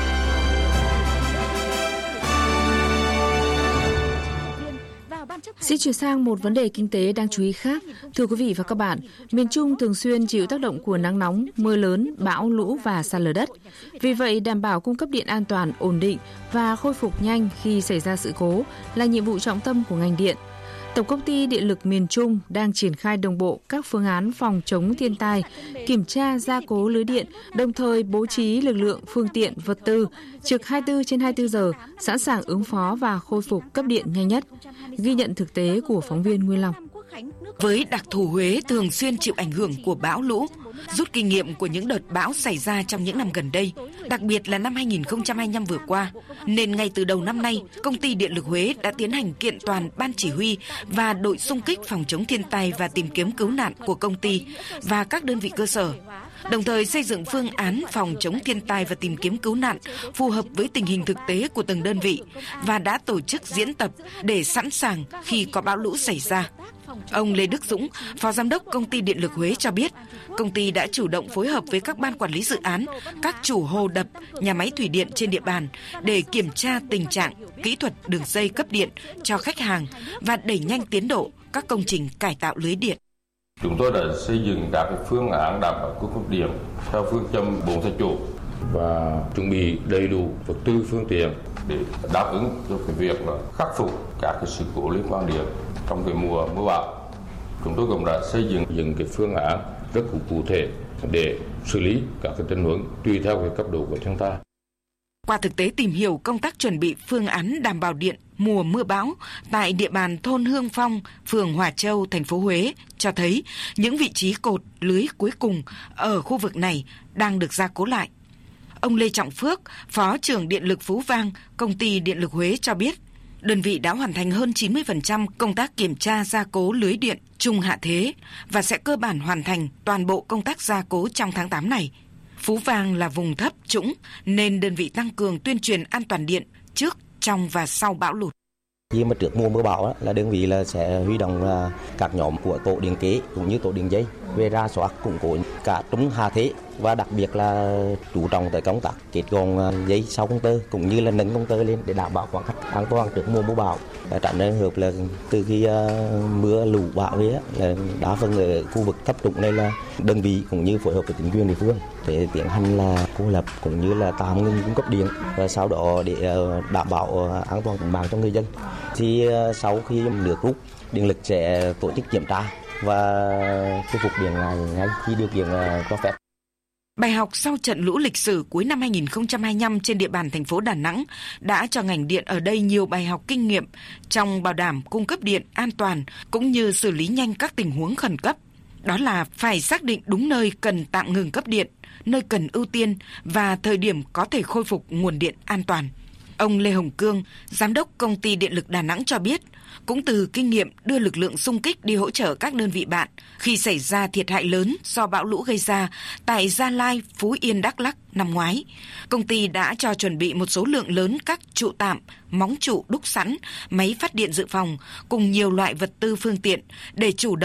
Xin chuyển sang một vấn đề kinh tế đáng chú ý khác. Thưa quý vị và các bạn, miền Trung thường xuyên chịu tác động của nắng nóng, mưa lớn, bão lũ và sạt lở đất. Vì vậy, đảm bảo cung cấp điện an toàn, ổn định và khôi phục nhanh khi xảy ra sự cố là nhiệm vụ trọng tâm của ngành điện. Tổng công ty Điện lực miền Trung đang triển khai đồng bộ các phương án phòng chống thiên tai, kiểm tra gia cố lưới điện, đồng thời bố trí lực lượng, phương tiện, vật tư trực hai mươi bốn trên hai mươi bốn giờ, sẵn sàng ứng phó và khôi phục cấp điện nhanh nhất. Ghi nhận thực tế của phóng viên Nguyên Long. Với đặc thù Huế thường xuyên chịu ảnh hưởng của bão lũ, rút kinh nghiệm của những đợt bão xảy ra trong những năm gần đây, đặc biệt là năm hai nghìn không trăm hai mươi lăm vừa qua, nên ngay từ đầu năm nay, Công ty Điện lực Huế đã tiến hành kiện toàn ban chỉ huy và đội xung kích phòng chống thiên tai và tìm kiếm cứu nạn của công ty và các đơn vị cơ sở, đồng thời xây dựng phương án phòng chống thiên tai và tìm kiếm cứu nạn phù hợp với tình hình thực tế của từng đơn vị và đã tổ chức diễn tập để sẵn sàng khi có bão lũ xảy ra. Ông Lê Đức Dũng, Phó Giám đốc Công ty Điện lực Huế cho biết, công ty đã chủ động phối hợp với các ban quản lý dự án, các chủ hồ đập, nhà máy thủy điện trên địa bàn để kiểm tra tình trạng, kỹ thuật đường dây cấp điện cho khách hàng và đẩy nhanh tiến độ các công trình cải tạo lưới điện. Chúng tôi đã xây dựng các phương án đảm bảo cung cấp điện theo phương châm bốn tại chỗ và chuẩn bị đầy đủ vật tư phương tiện để đáp ứng cho cái việc là khắc phục các cái sự cố liên quan điện trong cái mùa mưa bão. Chúng tôi cũng đã xây dựng những cái phương án rất cụ thể để xử lý các cái tình huống tùy theo cái cấp độ của chúng ta. Qua thực tế tìm hiểu công tác chuẩn bị phương án đảm bảo điện mùa mưa bão tại địa bàn thôn Hương Phong, phường Hòa Châu, thành phố Huế cho thấy những vị trí cột lưới cuối cùng ở khu vực này đang được gia cố lại. Ông Lê Trọng Phước, Phó trưởng Điện lực Phú Vang, Công ty Điện lực Huế cho biết, đơn vị đã hoàn thành hơn chín mươi phần trăm công tác kiểm tra gia cố lưới điện trung hạ thế và sẽ cơ bản hoàn thành toàn bộ công tác gia cố trong tháng tám này. Phú Vang là vùng thấp trũng nên đơn vị tăng cường tuyên truyền an toàn điện trước, trong và sau bão lụt. Khi mà trước mùa mưa bão đó, là đơn vị là sẽ huy động là các nhóm của tổ điện kế cũng như tổ đường dây về ra soát củng cố cả trung hạ thế và đặc biệt là chú trọng tới công tác kết gọn dây sau công tơ cũng như là nâng công tơ lên để đảm bảo khoảng cách an toàn trước mùa mưa bão. Tránh trường hợp là từ khi mưa lũ bão về là đa phần ở khu vực thấp trũng này là đơn vị cũng như phối hợp với chính quyền địa phương để tiến hành là cô lập cũng như là tạm ngừng cung cấp điện và sau đó để đảm bảo an toàn tính mạng cho người dân. Thì sau khi nước rút, điện lực sẽ tổ chức kiểm tra và khôi phục điện ngay ngay khi điều kiện cho phép. Bài học sau trận lũ lịch sử cuối năm hai nghìn không trăm hai mươi lăm trên địa bàn thành phố Đà Nẵng đã cho ngành điện ở đây nhiều bài học kinh nghiệm trong bảo đảm cung cấp điện an toàn cũng như xử lý nhanh các tình huống khẩn cấp. Đó là phải xác định đúng nơi cần tạm ngừng cấp điện, nơi cần ưu tiên và thời điểm có thể khôi phục nguồn điện an toàn. Ông Lê Hồng Cương, Giám đốc Công ty Điện lực Đà Nẵng cho biết, cũng từ kinh nghiệm đưa lực lượng xung kích đi hỗ trợ các đơn vị bạn khi xảy ra thiệt hại lớn do bão lũ gây ra tại Gia Lai, Phú Yên, Đắk Lắk năm ngoái, công ty đã cho chuẩn bị một số lượng lớn các trụ tạm, móng trụ đúc sẵn, máy phát điện dự phòng cùng nhiều loại vật tư phương tiện để chủ động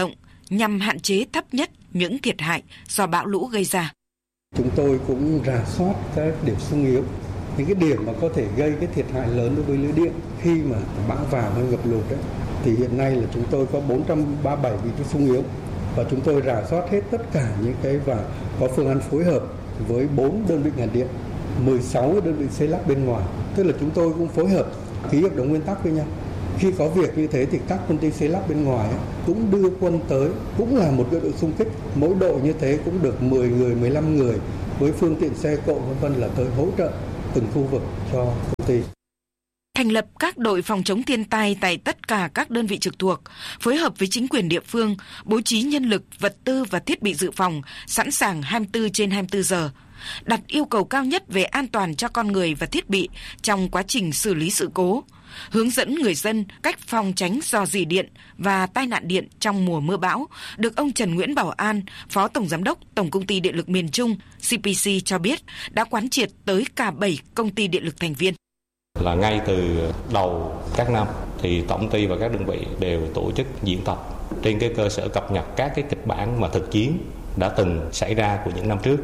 nhằm hạn chế thấp nhất những thiệt hại do bão lũ gây ra. Chúng tôi cũng rà soát các điểm xung yếu, những cái điểm mà có thể gây cái thiệt hại lớn đối với lưới điện khi mà bão vào hay ngập lụt đấy. Thì hiện nay là chúng tôi có bốn trăm ba mươi bảy vị trí xung yếu và chúng tôi rà soát hết tất cả những cái và có phương án phối hợp với bốn đơn vị ngành điện, mười sáu đơn vị xây lắp bên ngoài. Tức là chúng tôi cũng phối hợp ký hợp đồng nguyên tắc với nhau. Khi có việc như thế thì các công ty xây lắp bên ngoài cũng đưa quân tới, cũng là một cái đội xung kích. Mỗi đội như thế cũng được mười người, mười lăm người với phương tiện xe cộ vân vân là tới hỗ trợ từng khu vực cho công ty. Thành lập các đội phòng chống thiên tai tại tất cả các đơn vị trực thuộc, phối hợp với chính quyền địa phương, bố trí nhân lực, vật tư và thiết bị dự phòng, sẵn sàng hai mươi tư trên hai mươi tư giờ. Đặt yêu cầu cao nhất về an toàn cho con người và thiết bị trong quá trình xử lý sự cố. Hướng dẫn người dân cách phòng tránh rò rỉ điện và tai nạn điện trong mùa mưa bão, được ông Trần Nguyễn Bảo An, Phó Tổng Giám đốc Tổng Công ty Điện lực miền Trung xê pê xê cho biết đã quán triệt tới cả bảy công ty điện lực thành viên. Là ngay từ đầu các năm thì tổng công ty và các đơn vị đều tổ chức diễn tập trên cái cơ sở cập nhật các cái kịch bản mà thực chiến đã từng xảy ra của những năm trước,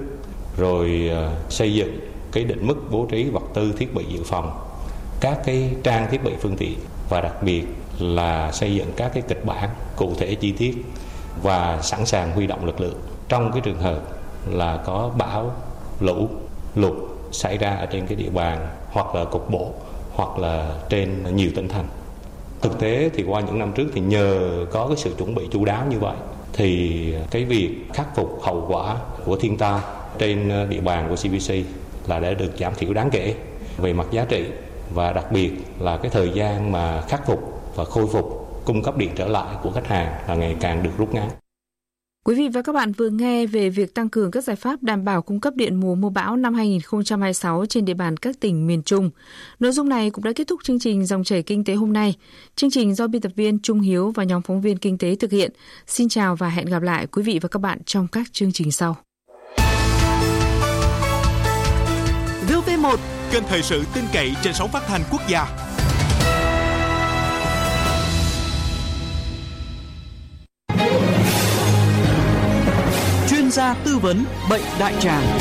rồi uh, xây dựng cái định mức bố trí vật tư thiết bị dự phòng, các cái trang thiết bị phương tiện và đặc biệt là xây dựng các cái kịch bản cụ thể chi tiết và sẵn sàng huy động lực lượng trong cái trường hợp là có bão, lũ, lụt xảy ra ở trên cái địa bàn hoặc là cục bộ hoặc là trên nhiều tỉnh thành. Thực tế thì qua những năm trước thì nhờ có cái sự chuẩn bị chu đáo như vậy thì cái việc khắc phục hậu quả của thiên tai trên địa bàn của xê pê xê là đã được giảm thiểu đáng kể về mặt giá trị, và đặc biệt là cái thời gian mà khắc phục và khôi phục cung cấp điện trở lại của khách hàng là ngày càng được rút ngắn. Quý vị và các bạn vừa nghe về việc tăng cường các giải pháp đảm bảo cung cấp điện mùa mưa bão năm hai không hai sáu trên địa bàn các tỉnh miền Trung. Nội dung này cũng đã kết thúc chương trình Dòng chảy kinh tế hôm nay. Chương trình do biên tập viên Trung Hiếu và nhóm phóng viên kinh tế thực hiện. Xin chào và hẹn gặp lại quý vị và các bạn trong các chương trình sau. vê o vê một, kênh thời sự tin cậy trên sóng phát thanh quốc gia. Chuyên gia tư vấn bệnh đại tràng.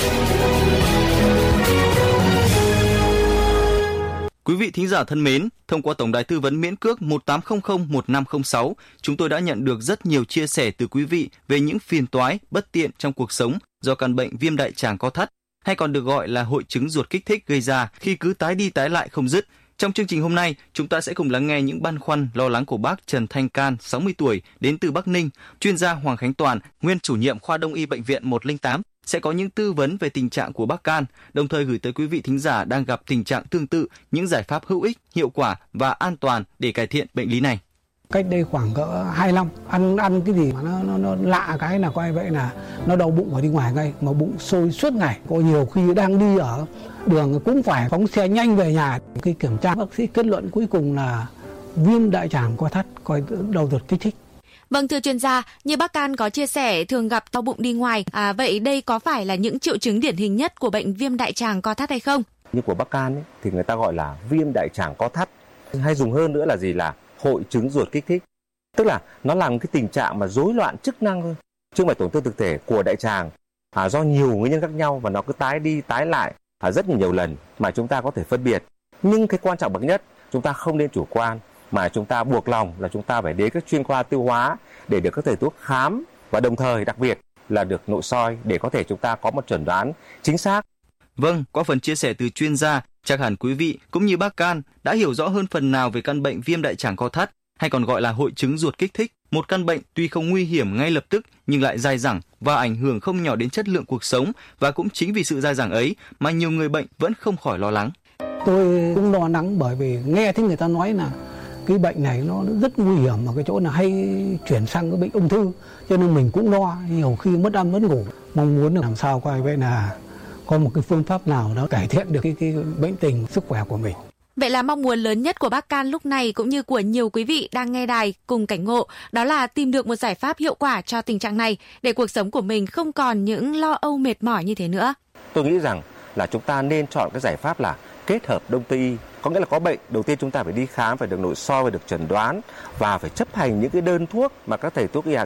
Quý vị thính giả thân mến, thông qua tổng đài tư vấn miễn cước một tám không không một năm không sáu, chúng tôi đã nhận được rất nhiều chia sẻ từ quý vị về những phiền toái, bất tiện trong cuộc sống do căn bệnh viêm đại tràng co thắt, hay còn được gọi là hội chứng ruột kích thích gây ra khi cứ tái đi tái lại không dứt. Trong chương trình hôm nay, chúng ta sẽ cùng lắng nghe những băn khoăn, lo lắng của bác Trần Thanh Can, sáu mươi tuổi, đến từ Bắc Ninh, chuyên gia Hoàng Khánh Toàn, nguyên chủ nhiệm khoa Đông y Bệnh viện một không tám, sẽ có những tư vấn về tình trạng của bác Can, đồng thời gửi tới quý vị thính giả đang gặp tình trạng tương tự những giải pháp hữu ích, hiệu quả và an toàn để cải thiện bệnh lý này. Cách đây khoảng cỡ hai năm, ăn ăn cái gì mà nó, nó, nó lạ cái là coi vậy là nó đau bụng và đi ngoài ngay, mà bụng sôi suốt ngày. Có nhiều khi đang đi ở đường cũng phải phóng xe nhanh về nhà. Khi kiểm tra bác sĩ kết luận cuối cùng là viêm đại tràng co thắt, coi đầu ruột kích thích. Vâng, thưa chuyên gia, như bác Can có chia sẻ thường gặp đau bụng đi ngoài, à, vậy đây có phải là những triệu chứng điển hình nhất của bệnh viêm đại tràng co thắt hay không? Như của bác Can ấy, thì người ta gọi là viêm đại tràng co thắt, hay dùng hơn nữa là gì là hội chứng ruột kích thích. Tức là nó là một cái tình trạng mà rối loạn chức năng thôi, chứ không phải tổn thương thực thể của đại tràng, à, do nhiều nguyên nhân khác nhau và nó cứ tái đi tái lại à, rất nhiều lần mà chúng ta có thể phân biệt. Nhưng cái quan trọng bậc nhất, chúng ta không nên chủ quan, mà chúng ta buộc lòng là chúng ta phải đến các chuyên khoa tiêu hóa để được các thầy thuốc khám, và đồng thời đặc biệt là được nội soi để có thể chúng ta có một chẩn đoán chính xác. Vâng, qua phần chia sẻ từ chuyên gia, chắc hẳn quý vị cũng như bác Can đã hiểu rõ hơn phần nào về căn bệnh viêm đại tràng co thắt, hay còn gọi là hội chứng ruột kích thích, một căn bệnh tuy không nguy hiểm ngay lập tức nhưng lại dai dẳng và ảnh hưởng không nhỏ đến chất lượng cuộc sống, và cũng chính vì sự dai dẳng ấy mà nhiều người bệnh vẫn không khỏi lo lắng. Tôi cũng lo lắng bởi vì nghe thấy người ta nói là cái bệnh này nó rất nguy hiểm ở cái chỗ là hay chuyển sang cái bệnh ung thư, cho nên mình cũng lo, nhiều khi mất ăn mất ngủ, mong muốn làm sao coi vậy là có một cái phương pháp nào đó cải thiện được cái, cái bệnh tình sức khỏe của mình. Vậy là mong muốn lớn nhất của bác Can lúc này cũng như của nhiều quý vị đang nghe đài cùng cảnh ngộ, đó là tìm được một giải pháp hiệu quả cho tình trạng này để cuộc sống của mình không còn những lo âu mệt mỏi như thế nữa. Tôi nghĩ rằng là chúng ta nên chọn cái giải pháp là kết hợp Đông Tây y. Có nghĩa là có bệnh, đầu tiên chúng ta phải đi khám, phải được nội soi, phải được chẩn đoán và phải chấp hành những cái đơn thuốc mà các thầy thuốc y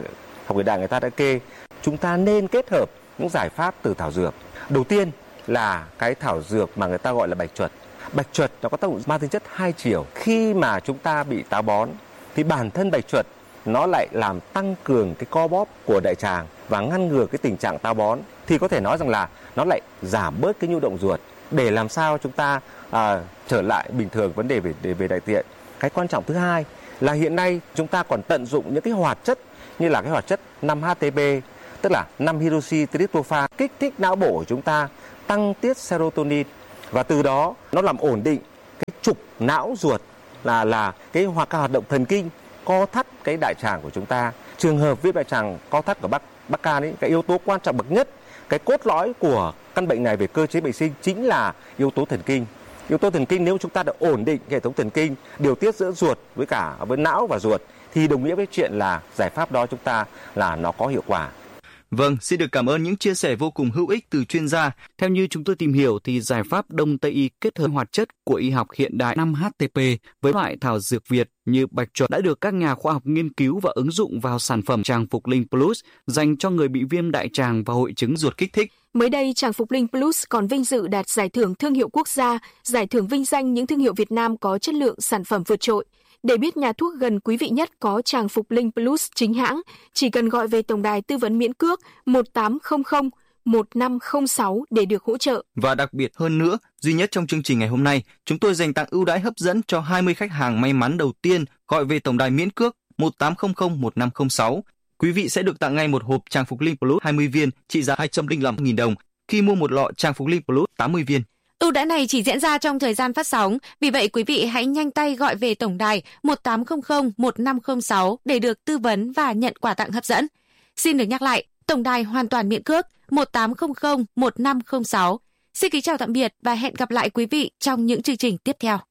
học hiện đại người ta đã kê, chúng ta nên kết hợp những giải pháp từ thảo dược. Đầu tiên là cái thảo dược mà người ta gọi là bạch chuột. Bạch chuột nó có tác dụng mang tính chất hai chiều. Khi mà chúng ta bị táo bón thì bản thân bạch chuột nó lại làm tăng cường cái co bóp của đại tràng và ngăn ngừa cái tình trạng táo bón. Thì có thể nói rằng là nó lại giảm bớt cái nhu động ruột để làm sao chúng ta à, trở lại bình thường vấn đề về, về, về đại tiện. Cái quan trọng thứ hai là hiện nay chúng ta còn tận dụng những cái hoạt chất như là cái hoạt chất năm H T P, tức là năm hydroxy tryptophan, kích thích não bộ của chúng ta, tăng tiết serotonin và từ đó nó làm ổn định cái trục não ruột là là cái hoạt hoạt động thần kinh co thắt cái đại tràng của chúng ta. Trường hợp viêm đại tràng co thắt của bác bác Can ấy, cái yếu tố quan trọng bậc nhất, cái cốt lõi của căn bệnh này về cơ chế bệnh sinh chính là yếu tố thần kinh. Yếu tố thần kinh nếu chúng ta đã ổn định hệ thống thần kinh, điều tiết giữa ruột với cả với não và ruột thì đồng nghĩa với chuyện là giải pháp đó chúng ta là nó có hiệu quả. Vâng, xin được cảm ơn những chia sẻ vô cùng hữu ích từ chuyên gia. Theo như chúng tôi tìm hiểu thì giải pháp Đông Tây y kết hợp hoạt chất của y học hiện đại năm H T P với loại thảo dược Việt như bạch chuột đã được các nhà khoa học nghiên cứu và ứng dụng vào sản phẩm Tràng Phục Linh Plus dành cho người bị viêm đại tràng và hội chứng ruột kích thích. Mới đây, Tràng Phục Linh Plus còn vinh dự đạt giải thưởng thương hiệu quốc gia, giải thưởng vinh danh những thương hiệu Việt Nam có chất lượng sản phẩm vượt trội. Để biết nhà thuốc gần quý vị nhất có Tràng Phục Linh Plus chính hãng, chỉ cần gọi về tổng đài tư vấn miễn cước một tám không không một năm không sáu để được hỗ trợ. Và đặc biệt hơn nữa, duy nhất trong chương trình ngày hôm nay, chúng tôi dành tặng ưu đãi hấp dẫn cho hai mươi khách hàng may mắn đầu tiên gọi về tổng đài miễn cước một tám không không một năm không sáu. Quý vị sẽ được tặng ngay một hộp Tràng Phục Linh Plus hai mươi viên trị giá hai trăm lẻ năm nghìn đồng khi mua một lọ Tràng Phục Linh Plus tám mươi viên. Ưu đãi này chỉ diễn ra trong thời gian phát sóng, vì vậy quý vị hãy nhanh tay gọi về tổng đài một tám không không một năm không sáu để được tư vấn và nhận quà tặng hấp dẫn. Xin được nhắc lại, tổng đài hoàn toàn miễn cước một tám không không một năm không sáu. Xin kính chào tạm biệt và hẹn gặp lại quý vị trong những chương trình tiếp theo.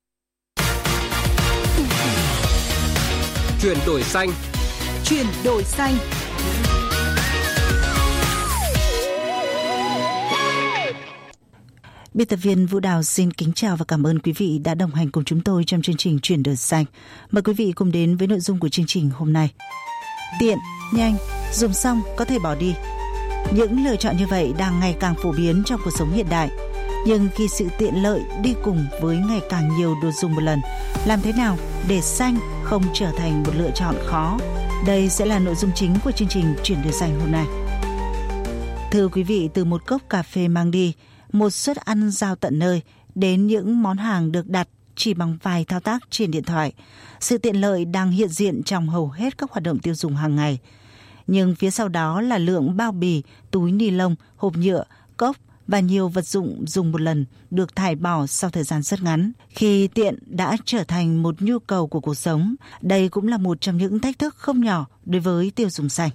Chuyển đổi xanh. Chuyển đổi xanh. Biên tập viên Vũ Đào xin kính chào và cảm ơn quý vị đã đồng hành cùng chúng tôi trong chương trình Chuyển đổi xanh. Mời quý vị cùng đến với nội dung của chương trình hôm nay. Tiện, nhanh, dùng xong có thể bỏ đi. Những lựa chọn như vậy đang ngày càng phổ biến trong cuộc sống hiện đại. Nhưng khi sự tiện lợi đi cùng với ngày càng nhiều đồ dùng một lần, làm thế nào để xanh không trở thành một lựa chọn khó? Đây sẽ là nội dung chính của chương trình Chuyển đổi xanh hôm nay. Thưa quý vị, từ một cốc cà phê mang đi, một suất ăn giao tận nơi, đến những món hàng được đặt chỉ bằng vài thao tác trên điện thoại, sự tiện lợi đang hiện diện trong hầu hết các hoạt động tiêu dùng hàng ngày. Nhưng phía sau đó là lượng bao bì, túi ni lông, hộp nhựa, cốc và nhiều vật dụng dùng một lần được thải bỏ sau thời gian rất ngắn. Khi tiện đã trở thành một nhu cầu của cuộc sống, đây cũng là một trong những thách thức không nhỏ đối với tiêu dùng xanh.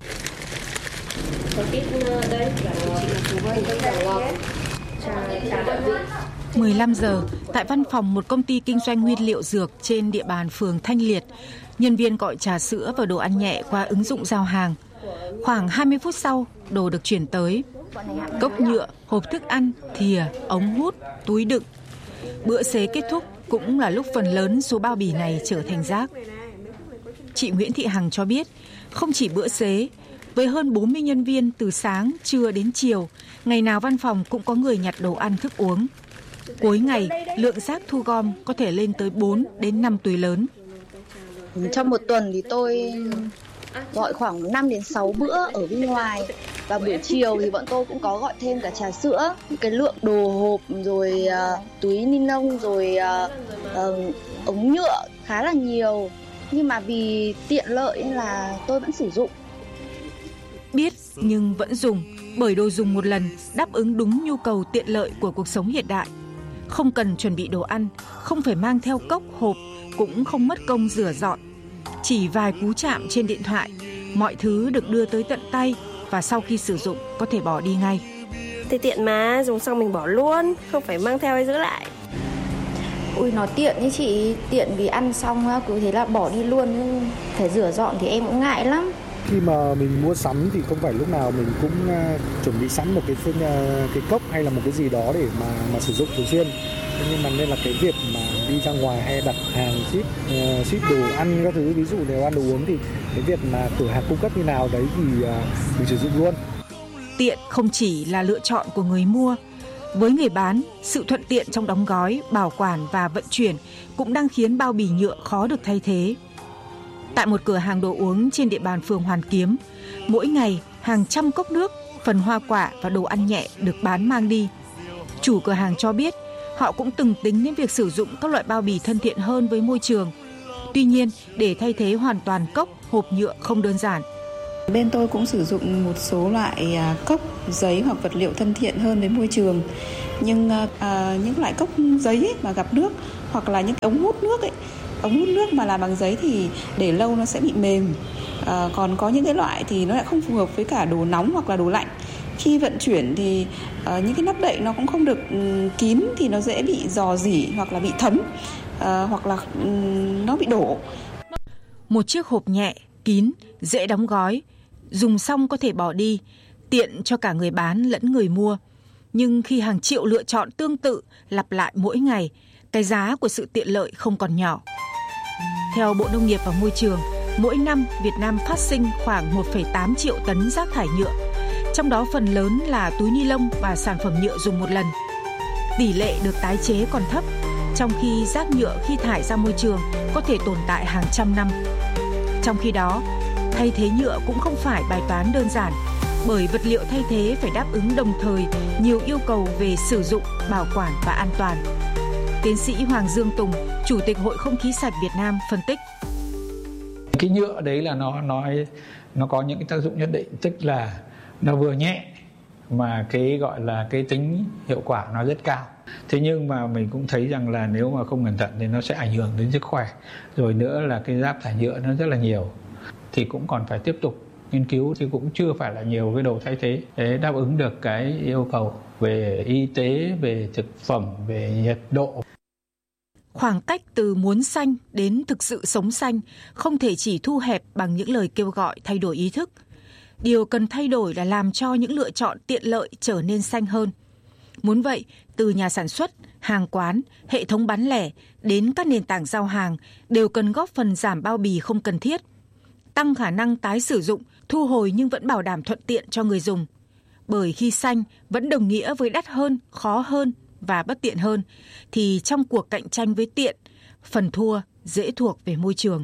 mười lăm giờ, tại văn phòng một công ty kinh doanh nguyên liệu dược trên địa bàn phường Thanh Liệt, nhân viên gọi trà sữa và đồ ăn nhẹ qua ứng dụng giao hàng. Khoảng hai mươi phút sau, đồ được chuyển tới. Cốc nhựa, hộp thức ăn, thìa, ống hút, túi đựng. Bữa xế kết thúc cũng là lúc phần lớn số bao bì này trở thành rác. Chị Nguyễn Thị Hằng cho biết, không chỉ bữa xế, với hơn bốn mươi nhân viên từ sáng, trưa đến chiều, ngày nào văn phòng cũng có người nhặt đồ ăn thức uống. Cuối ngày, lượng rác thu gom có thể lên tới bốn đến năm túi lớn. Trong một tuần thì tôi gọi khoảng năm đến sáu bữa ở bên ngoài. Và buổi chiều thì bọn tôi cũng có gọi thêm cả trà sữa. Cái lượng đồ hộp rồi uh, túi ni lông rồi uh, uh, ống nhựa khá là nhiều. Nhưng mà vì tiện lợi nên là tôi vẫn sử dụng. Biết nhưng vẫn dùng, bởi đồ dùng một lần đáp ứng đúng nhu cầu tiện lợi của cuộc sống hiện đại. Không cần chuẩn bị đồ ăn, không phải mang theo cốc, hộp, cũng không mất công rửa dọn. Chỉ vài cú chạm trên điện thoại, mọi thứ được đưa tới tận tay và sau khi sử dụng có thể bỏ đi ngay. Thì tiện mà, dùng xong mình bỏ luôn, không phải mang theo hay giữ lại. Ui, nó tiện như chị, tiện vì ăn xong cứ thế là bỏ đi luôn, nhưng phải rửa dọn thì em cũng ngại lắm. Khi mà mình mua sắm thì không phải lúc nào mình cũng uh, chuẩn bị sẵn một cái phương uh, cái cốc hay là một cái gì đó để mà mà sử dụng thường xuyên. Nhưng mà nên là cái việc mà đi ra ngoài hay đặt hàng ship, uh, ship đồ ăn các thứ, ví dụ nếu ăn đồ uống thì cái việc mà cửa hàng cung cấp như nào đấy thì uh, mình sử dụng luôn. Tiện không chỉ là lựa chọn của người mua. Với người bán, sự thuận tiện trong đóng gói, bảo quản và vận chuyển cũng đang khiến bao bì nhựa khó được thay thế. Tại một cửa hàng đồ uống trên địa bàn phường Hoàn Kiếm, mỗi ngày hàng trăm cốc nước, phần hoa quả và đồ ăn nhẹ được bán mang đi. Chủ cửa hàng cho biết họ cũng từng tính đến việc sử dụng các loại bao bì thân thiện hơn với môi trường. Tuy nhiên, để thay thế hoàn toàn cốc, hộp nhựa không đơn giản. Bên tôi cũng sử dụng một số loại cốc giấy hoặc vật liệu thân thiện hơn với môi trường. Nhưng à, những loại cốc giấy ấy mà gặp nước hoặc là những ống hút nước ấy, ống hút nước mà làm bằng giấy thì để lâu nó sẽ bị mềm. À, còn có những cái loại thì nó lại không phù hợp với cả đồ nóng hoặc là đồ lạnh. Khi vận chuyển thì uh, những cái nắp đậy nó cũng không được um, kín thì nó dễ bị rò rỉ hoặc là bị thấm uh, hoặc là um, nó bị đổ. Một chiếc hộp nhẹ, kín, dễ đóng gói, dùng xong có thể bỏ đi, tiện cho cả người bán lẫn người mua. Nhưng khi hàng triệu lựa chọn tương tự lặp lại mỗi ngày, cái giá của sự tiện lợi không còn nhỏ. Theo Bộ Nông nghiệp và Môi trường, mỗi năm Việt Nam phát sinh khoảng một phẩy tám triệu tấn rác thải nhựa. Trong đó phần lớn là túi ni lông và sản phẩm nhựa dùng một lần. Tỷ lệ được tái chế còn thấp, trong khi rác nhựa khi thải ra môi trường có thể tồn tại hàng trăm năm. Trong khi đó, thay thế nhựa cũng không phải bài toán đơn giản, bởi vật liệu thay thế phải đáp ứng đồng thời nhiều yêu cầu về sử dụng, bảo quản và an toàn. Tiến sĩ Hoàng Dương Tùng, Chủ tịch Hội Không khí sạch Việt Nam phân tích. Cái nhựa đấy là nó nói nó có những cái tác dụng nhất định, tức là nó vừa nhẹ mà cái gọi là cái tính hiệu quả nó rất cao. Thế nhưng mà mình cũng thấy rằng là nếu mà không cẩn thận thì nó sẽ ảnh hưởng đến sức khỏe. Rồi nữa là cái rác thải nhựa nó rất là nhiều. Thì cũng còn phải tiếp tục nghiên cứu, thì cũng chưa phải là nhiều cái đồ thay thế để đáp ứng được cái yêu cầu về y tế, về thực phẩm, về nhiệt độ. Khoảng cách từ muốn xanh đến thực sự sống xanh không thể chỉ thu hẹp bằng những lời kêu gọi thay đổi ý thức. Điều cần thay đổi là làm cho những lựa chọn tiện lợi trở nên xanh hơn. Muốn vậy, từ nhà sản xuất, hàng quán, hệ thống bán lẻ đến các nền tảng giao hàng đều cần góp phần giảm bao bì không cần thiết, tăng khả năng tái sử dụng, thu hồi nhưng vẫn bảo đảm thuận tiện cho người dùng. Bởi khi xanh vẫn đồng nghĩa với đắt hơn, khó hơn và bất tiện hơn, thì trong cuộc cạnh tranh với tiện, phần thua dễ thuộc về môi trường.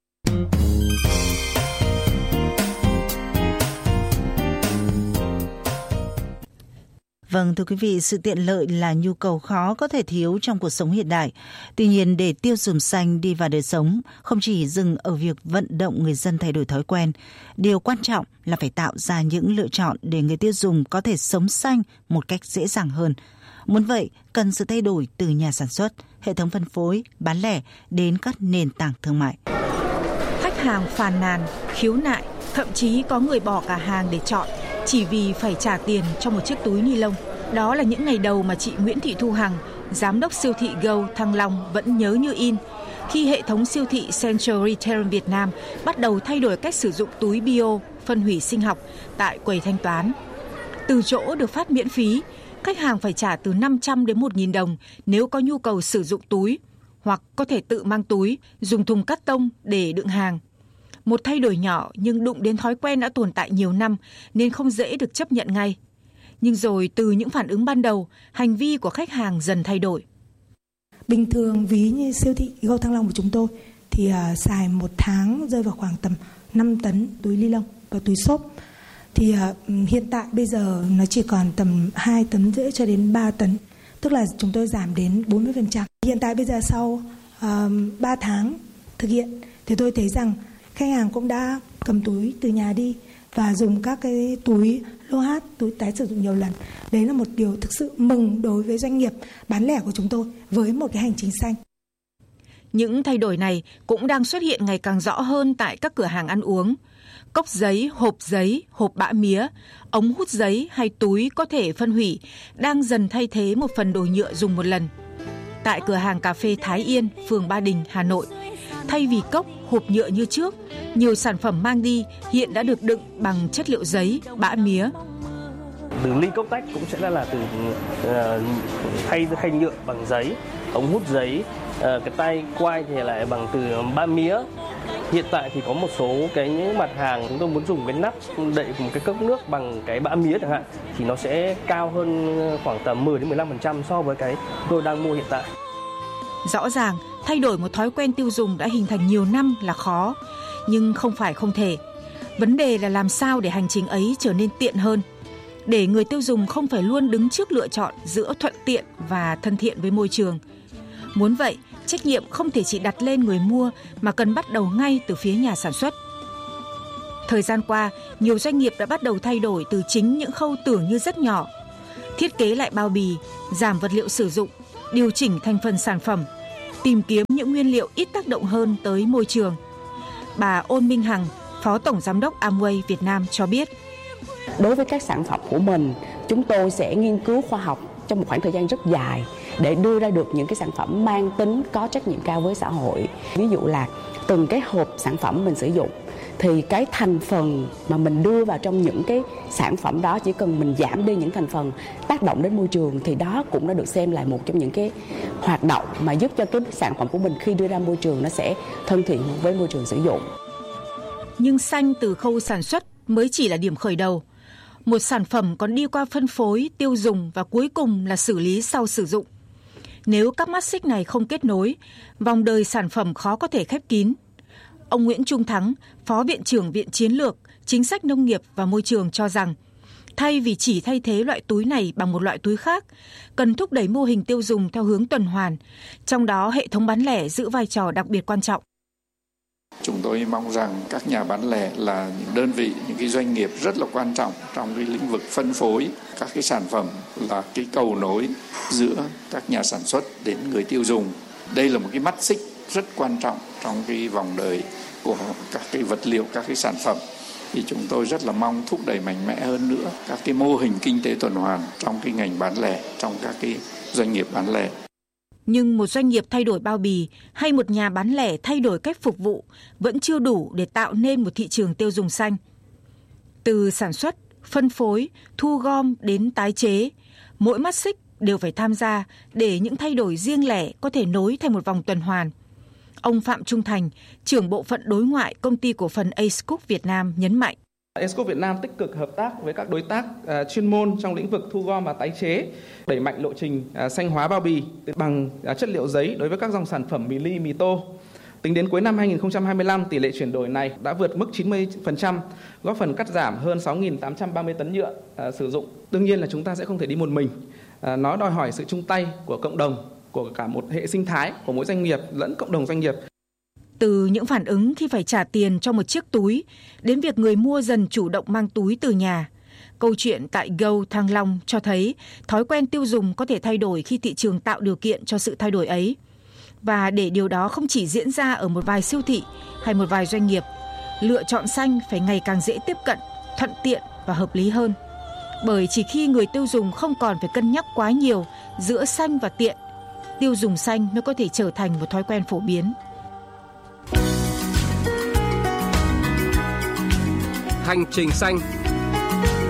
Vâng, thưa quý vị, sự tiện lợi là nhu cầu khó có thể thiếu trong cuộc sống hiện đại. Tuy nhiên, để tiêu dùng xanh đi vào đời sống, không chỉ dừng ở việc vận động người dân thay đổi thói quen, điều quan trọng là phải tạo ra những lựa chọn để người tiêu dùng có thể sống xanh một cách dễ dàng hơn. Muốn vậy, cần sự thay đổi từ nhà sản xuất, hệ thống phân phối, bán lẻ đến các nền tảng thương mại. Khách hàng phàn nàn, khiếu nại, thậm chí có người bỏ cả hàng để chọn chỉ vì phải trả tiền cho một chiếc túi ni lông. Đó là những ngày đầu mà chị Nguyễn Thị Thu Hằng, giám đốc siêu thị Go Thăng Long vẫn nhớ như in, khi hệ thống siêu thị Central Retail Việt Nam bắt đầu thay đổi cách sử dụng túi bio, phân hủy sinh học tại quầy thanh toán. Từ chỗ được phát miễn phí, khách hàng phải trả từ năm trăm đến một nghìn đồng nếu có nhu cầu sử dụng túi, hoặc có thể tự mang túi, dùng thùng cắt tông để đựng hàng. Một thay đổi nhỏ nhưng đụng đến thói quen đã tồn tại nhiều năm nên không dễ được chấp nhận ngay. Nhưng rồi từ những phản ứng ban đầu, hành vi của khách hàng dần thay đổi. Bình thường ví như siêu thị Go Thăng Long của chúng tôi thì uh, xài một tháng rơi vào khoảng tầm năm tấn túi ni lông và túi xốp. Thì uh, hiện tại bây giờ nó chỉ còn tầm hai tấn rưỡi cho đến ba tấn. Tức là chúng tôi giảm đến bốn mươi phần trăm. Hiện tại bây giờ sau uh, ba tháng thực hiện thì tôi thấy rằng khách hàng cũng đã cầm túi từ nhà đi và dùng các cái túi lô hát, túi tái sử dụng nhiều lần. Đấy là một điều thực sự mừng đối với doanh nghiệp bán lẻ của chúng tôi với một cái hành trình xanh. Những thay đổi này cũng đang xuất hiện ngày càng rõ hơn tại các cửa hàng ăn uống. Cốc giấy, hộp giấy, hộp bã mía, ống hút giấy hay túi có thể phân hủy đang dần thay thế một phần đồ nhựa dùng một lần. Tại cửa hàng cà phê Thái Yên, phường Ba Đình, Hà Nội, thay vì cốc, hộp nhựa như trước, nhiều sản phẩm mang đi hiện đã được đựng bằng chất liệu giấy, bã mía. Từ ly cốc tách cũng sẽ là từ uh, khay khay nhựa bằng giấy, ống hút giấy, uh, cái tay quai thì lại bằng từ ba mía. Hiện tại thì có một số cái những mặt hàng chúng tôi muốn dùng cái nắp đậy một cái cốc nước bằng cái bã mía chẳng hạn thì nó sẽ cao hơn khoảng tầm mười đến mười lăm phần trăm so với cái tôi đang mua hiện tại. Rõ ràng, thay đổi một thói quen tiêu dùng đã hình thành nhiều năm là khó, nhưng không phải không thể. Vấn đề là làm sao để hành trình ấy trở nên tiện hơn, để người tiêu dùng không phải luôn đứng trước lựa chọn giữa thuận tiện và thân thiện với môi trường. Muốn vậy, trách nhiệm không thể chỉ đặt lên người mua mà cần bắt đầu ngay từ phía nhà sản xuất. Thời gian qua, nhiều doanh nghiệp đã bắt đầu thay đổi từ chính những khâu tưởng như rất nhỏ. Thiết kế lại bao bì, giảm vật liệu sử dụng, điều chỉnh thành phần sản phẩm, tìm kiếm những nguyên liệu ít tác động hơn tới môi trường. Bà Ôn Minh Hằng, Phó Tổng Giám đốc Amway Việt Nam cho biết. Đối với các sản phẩm của mình, chúng tôi sẽ nghiên cứu khoa học trong một khoảng thời gian rất dài để đưa ra được những cái sản phẩm mang tính có trách nhiệm cao với xã hội. Ví dụ là từng cái hộp sản phẩm mình sử dụng thì cái thành phần mà mình đưa vào trong những cái sản phẩm đó, chỉ cần mình giảm đi những thành phần tác động đến môi trường thì đó cũng đã được xem là một trong những cái hoạt động mà giúp cho cái sản phẩm của mình khi đưa ra môi trường nó sẽ thân thiện với môi trường sử dụng. Nhưng xanh từ khâu sản xuất mới chỉ là điểm khởi đầu. Một sản phẩm còn đi qua phân phối, tiêu dùng và cuối cùng là xử lý sau sử dụng. Nếu các mắt xích này không kết nối, vòng đời sản phẩm khó có thể khép kín. Ông Nguyễn Trung Thắng, Phó Viện trưởng Viện Chiến lược, Chính sách Nông nghiệp và Môi trường cho rằng, thay vì chỉ thay thế loại túi này bằng một loại túi khác, cần thúc đẩy mô hình tiêu dùng theo hướng tuần hoàn, trong đó hệ thống bán lẻ giữ vai trò đặc biệt quan trọng. Chúng tôi mong rằng các nhà bán lẻ là những đơn vị, những cái doanh nghiệp rất là quan trọng trong cái lĩnh vực phân phối các cái sản phẩm, là cái cầu nối giữa các nhà sản xuất đến người tiêu dùng. Đây là một cái mắt xích rất quan trọng trong cái vòng đời của các cái vật liệu, các cái sản phẩm. Thì chúng tôi rất là mong thúc đẩy mạnh mẽ hơn nữa các cái mô hình kinh tế tuần hoàn trong cái ngành bán lẻ, trong các cái doanh nghiệp bán lẻ. Nhưng một doanh nghiệp thay đổi bao bì hay một nhà bán lẻ thay đổi cách phục vụ vẫn chưa đủ để tạo nên một thị trường tiêu dùng xanh. Từ sản xuất, phân phối, thu gom đến tái chế, mỗi mắt xích đều phải tham gia để những thay đổi riêng lẻ có thể nối thành một vòng tuần hoàn. Ông Phạm Trung Thành, trưởng bộ phận đối ngoại công ty cổ phần Ace Cook Việt Nam nhấn mạnh. Ace Cook Việt Nam tích cực hợp tác với các đối tác uh, chuyên môn trong lĩnh vực thu gom và tái chế, đẩy mạnh lộ trình uh, xanh hóa bao bì bằng uh, chất liệu giấy đối với các dòng sản phẩm mì ly, mì tô. Tính đến cuối năm hai không hai lăm, tỷ lệ chuyển đổi này đã vượt mức chín mươi phần trăm, góp phần cắt giảm hơn sáu nghìn tám trăm ba mươi tấn nhựa uh, sử dụng. Đương nhiên là chúng ta sẽ không thể đi một mình. Uh, nó đòi hỏi sự chung tay của cộng đồng, của cả một hệ sinh thái, của mỗi doanh nghiệp lẫn cộng đồng doanh nghiệp. Từ những phản ứng khi phải trả tiền cho một chiếc túi đến việc người mua dần chủ động mang túi từ nhà, câu chuyện tại Go Thăng Long cho thấy thói quen tiêu dùng có thể thay đổi khi thị trường tạo điều kiện cho sự thay đổi ấy. Và để điều đó không chỉ diễn ra ở một vài siêu thị hay một vài doanh nghiệp, lựa chọn xanh phải ngày càng dễ tiếp cận, thuận tiện và hợp lý hơn. Bởi chỉ khi người tiêu dùng không còn phải cân nhắc quá nhiều giữa xanh và tiện, tiêu dùng xanh mới có thể trở thành một thói quen phổ biến. Hành trình xanh.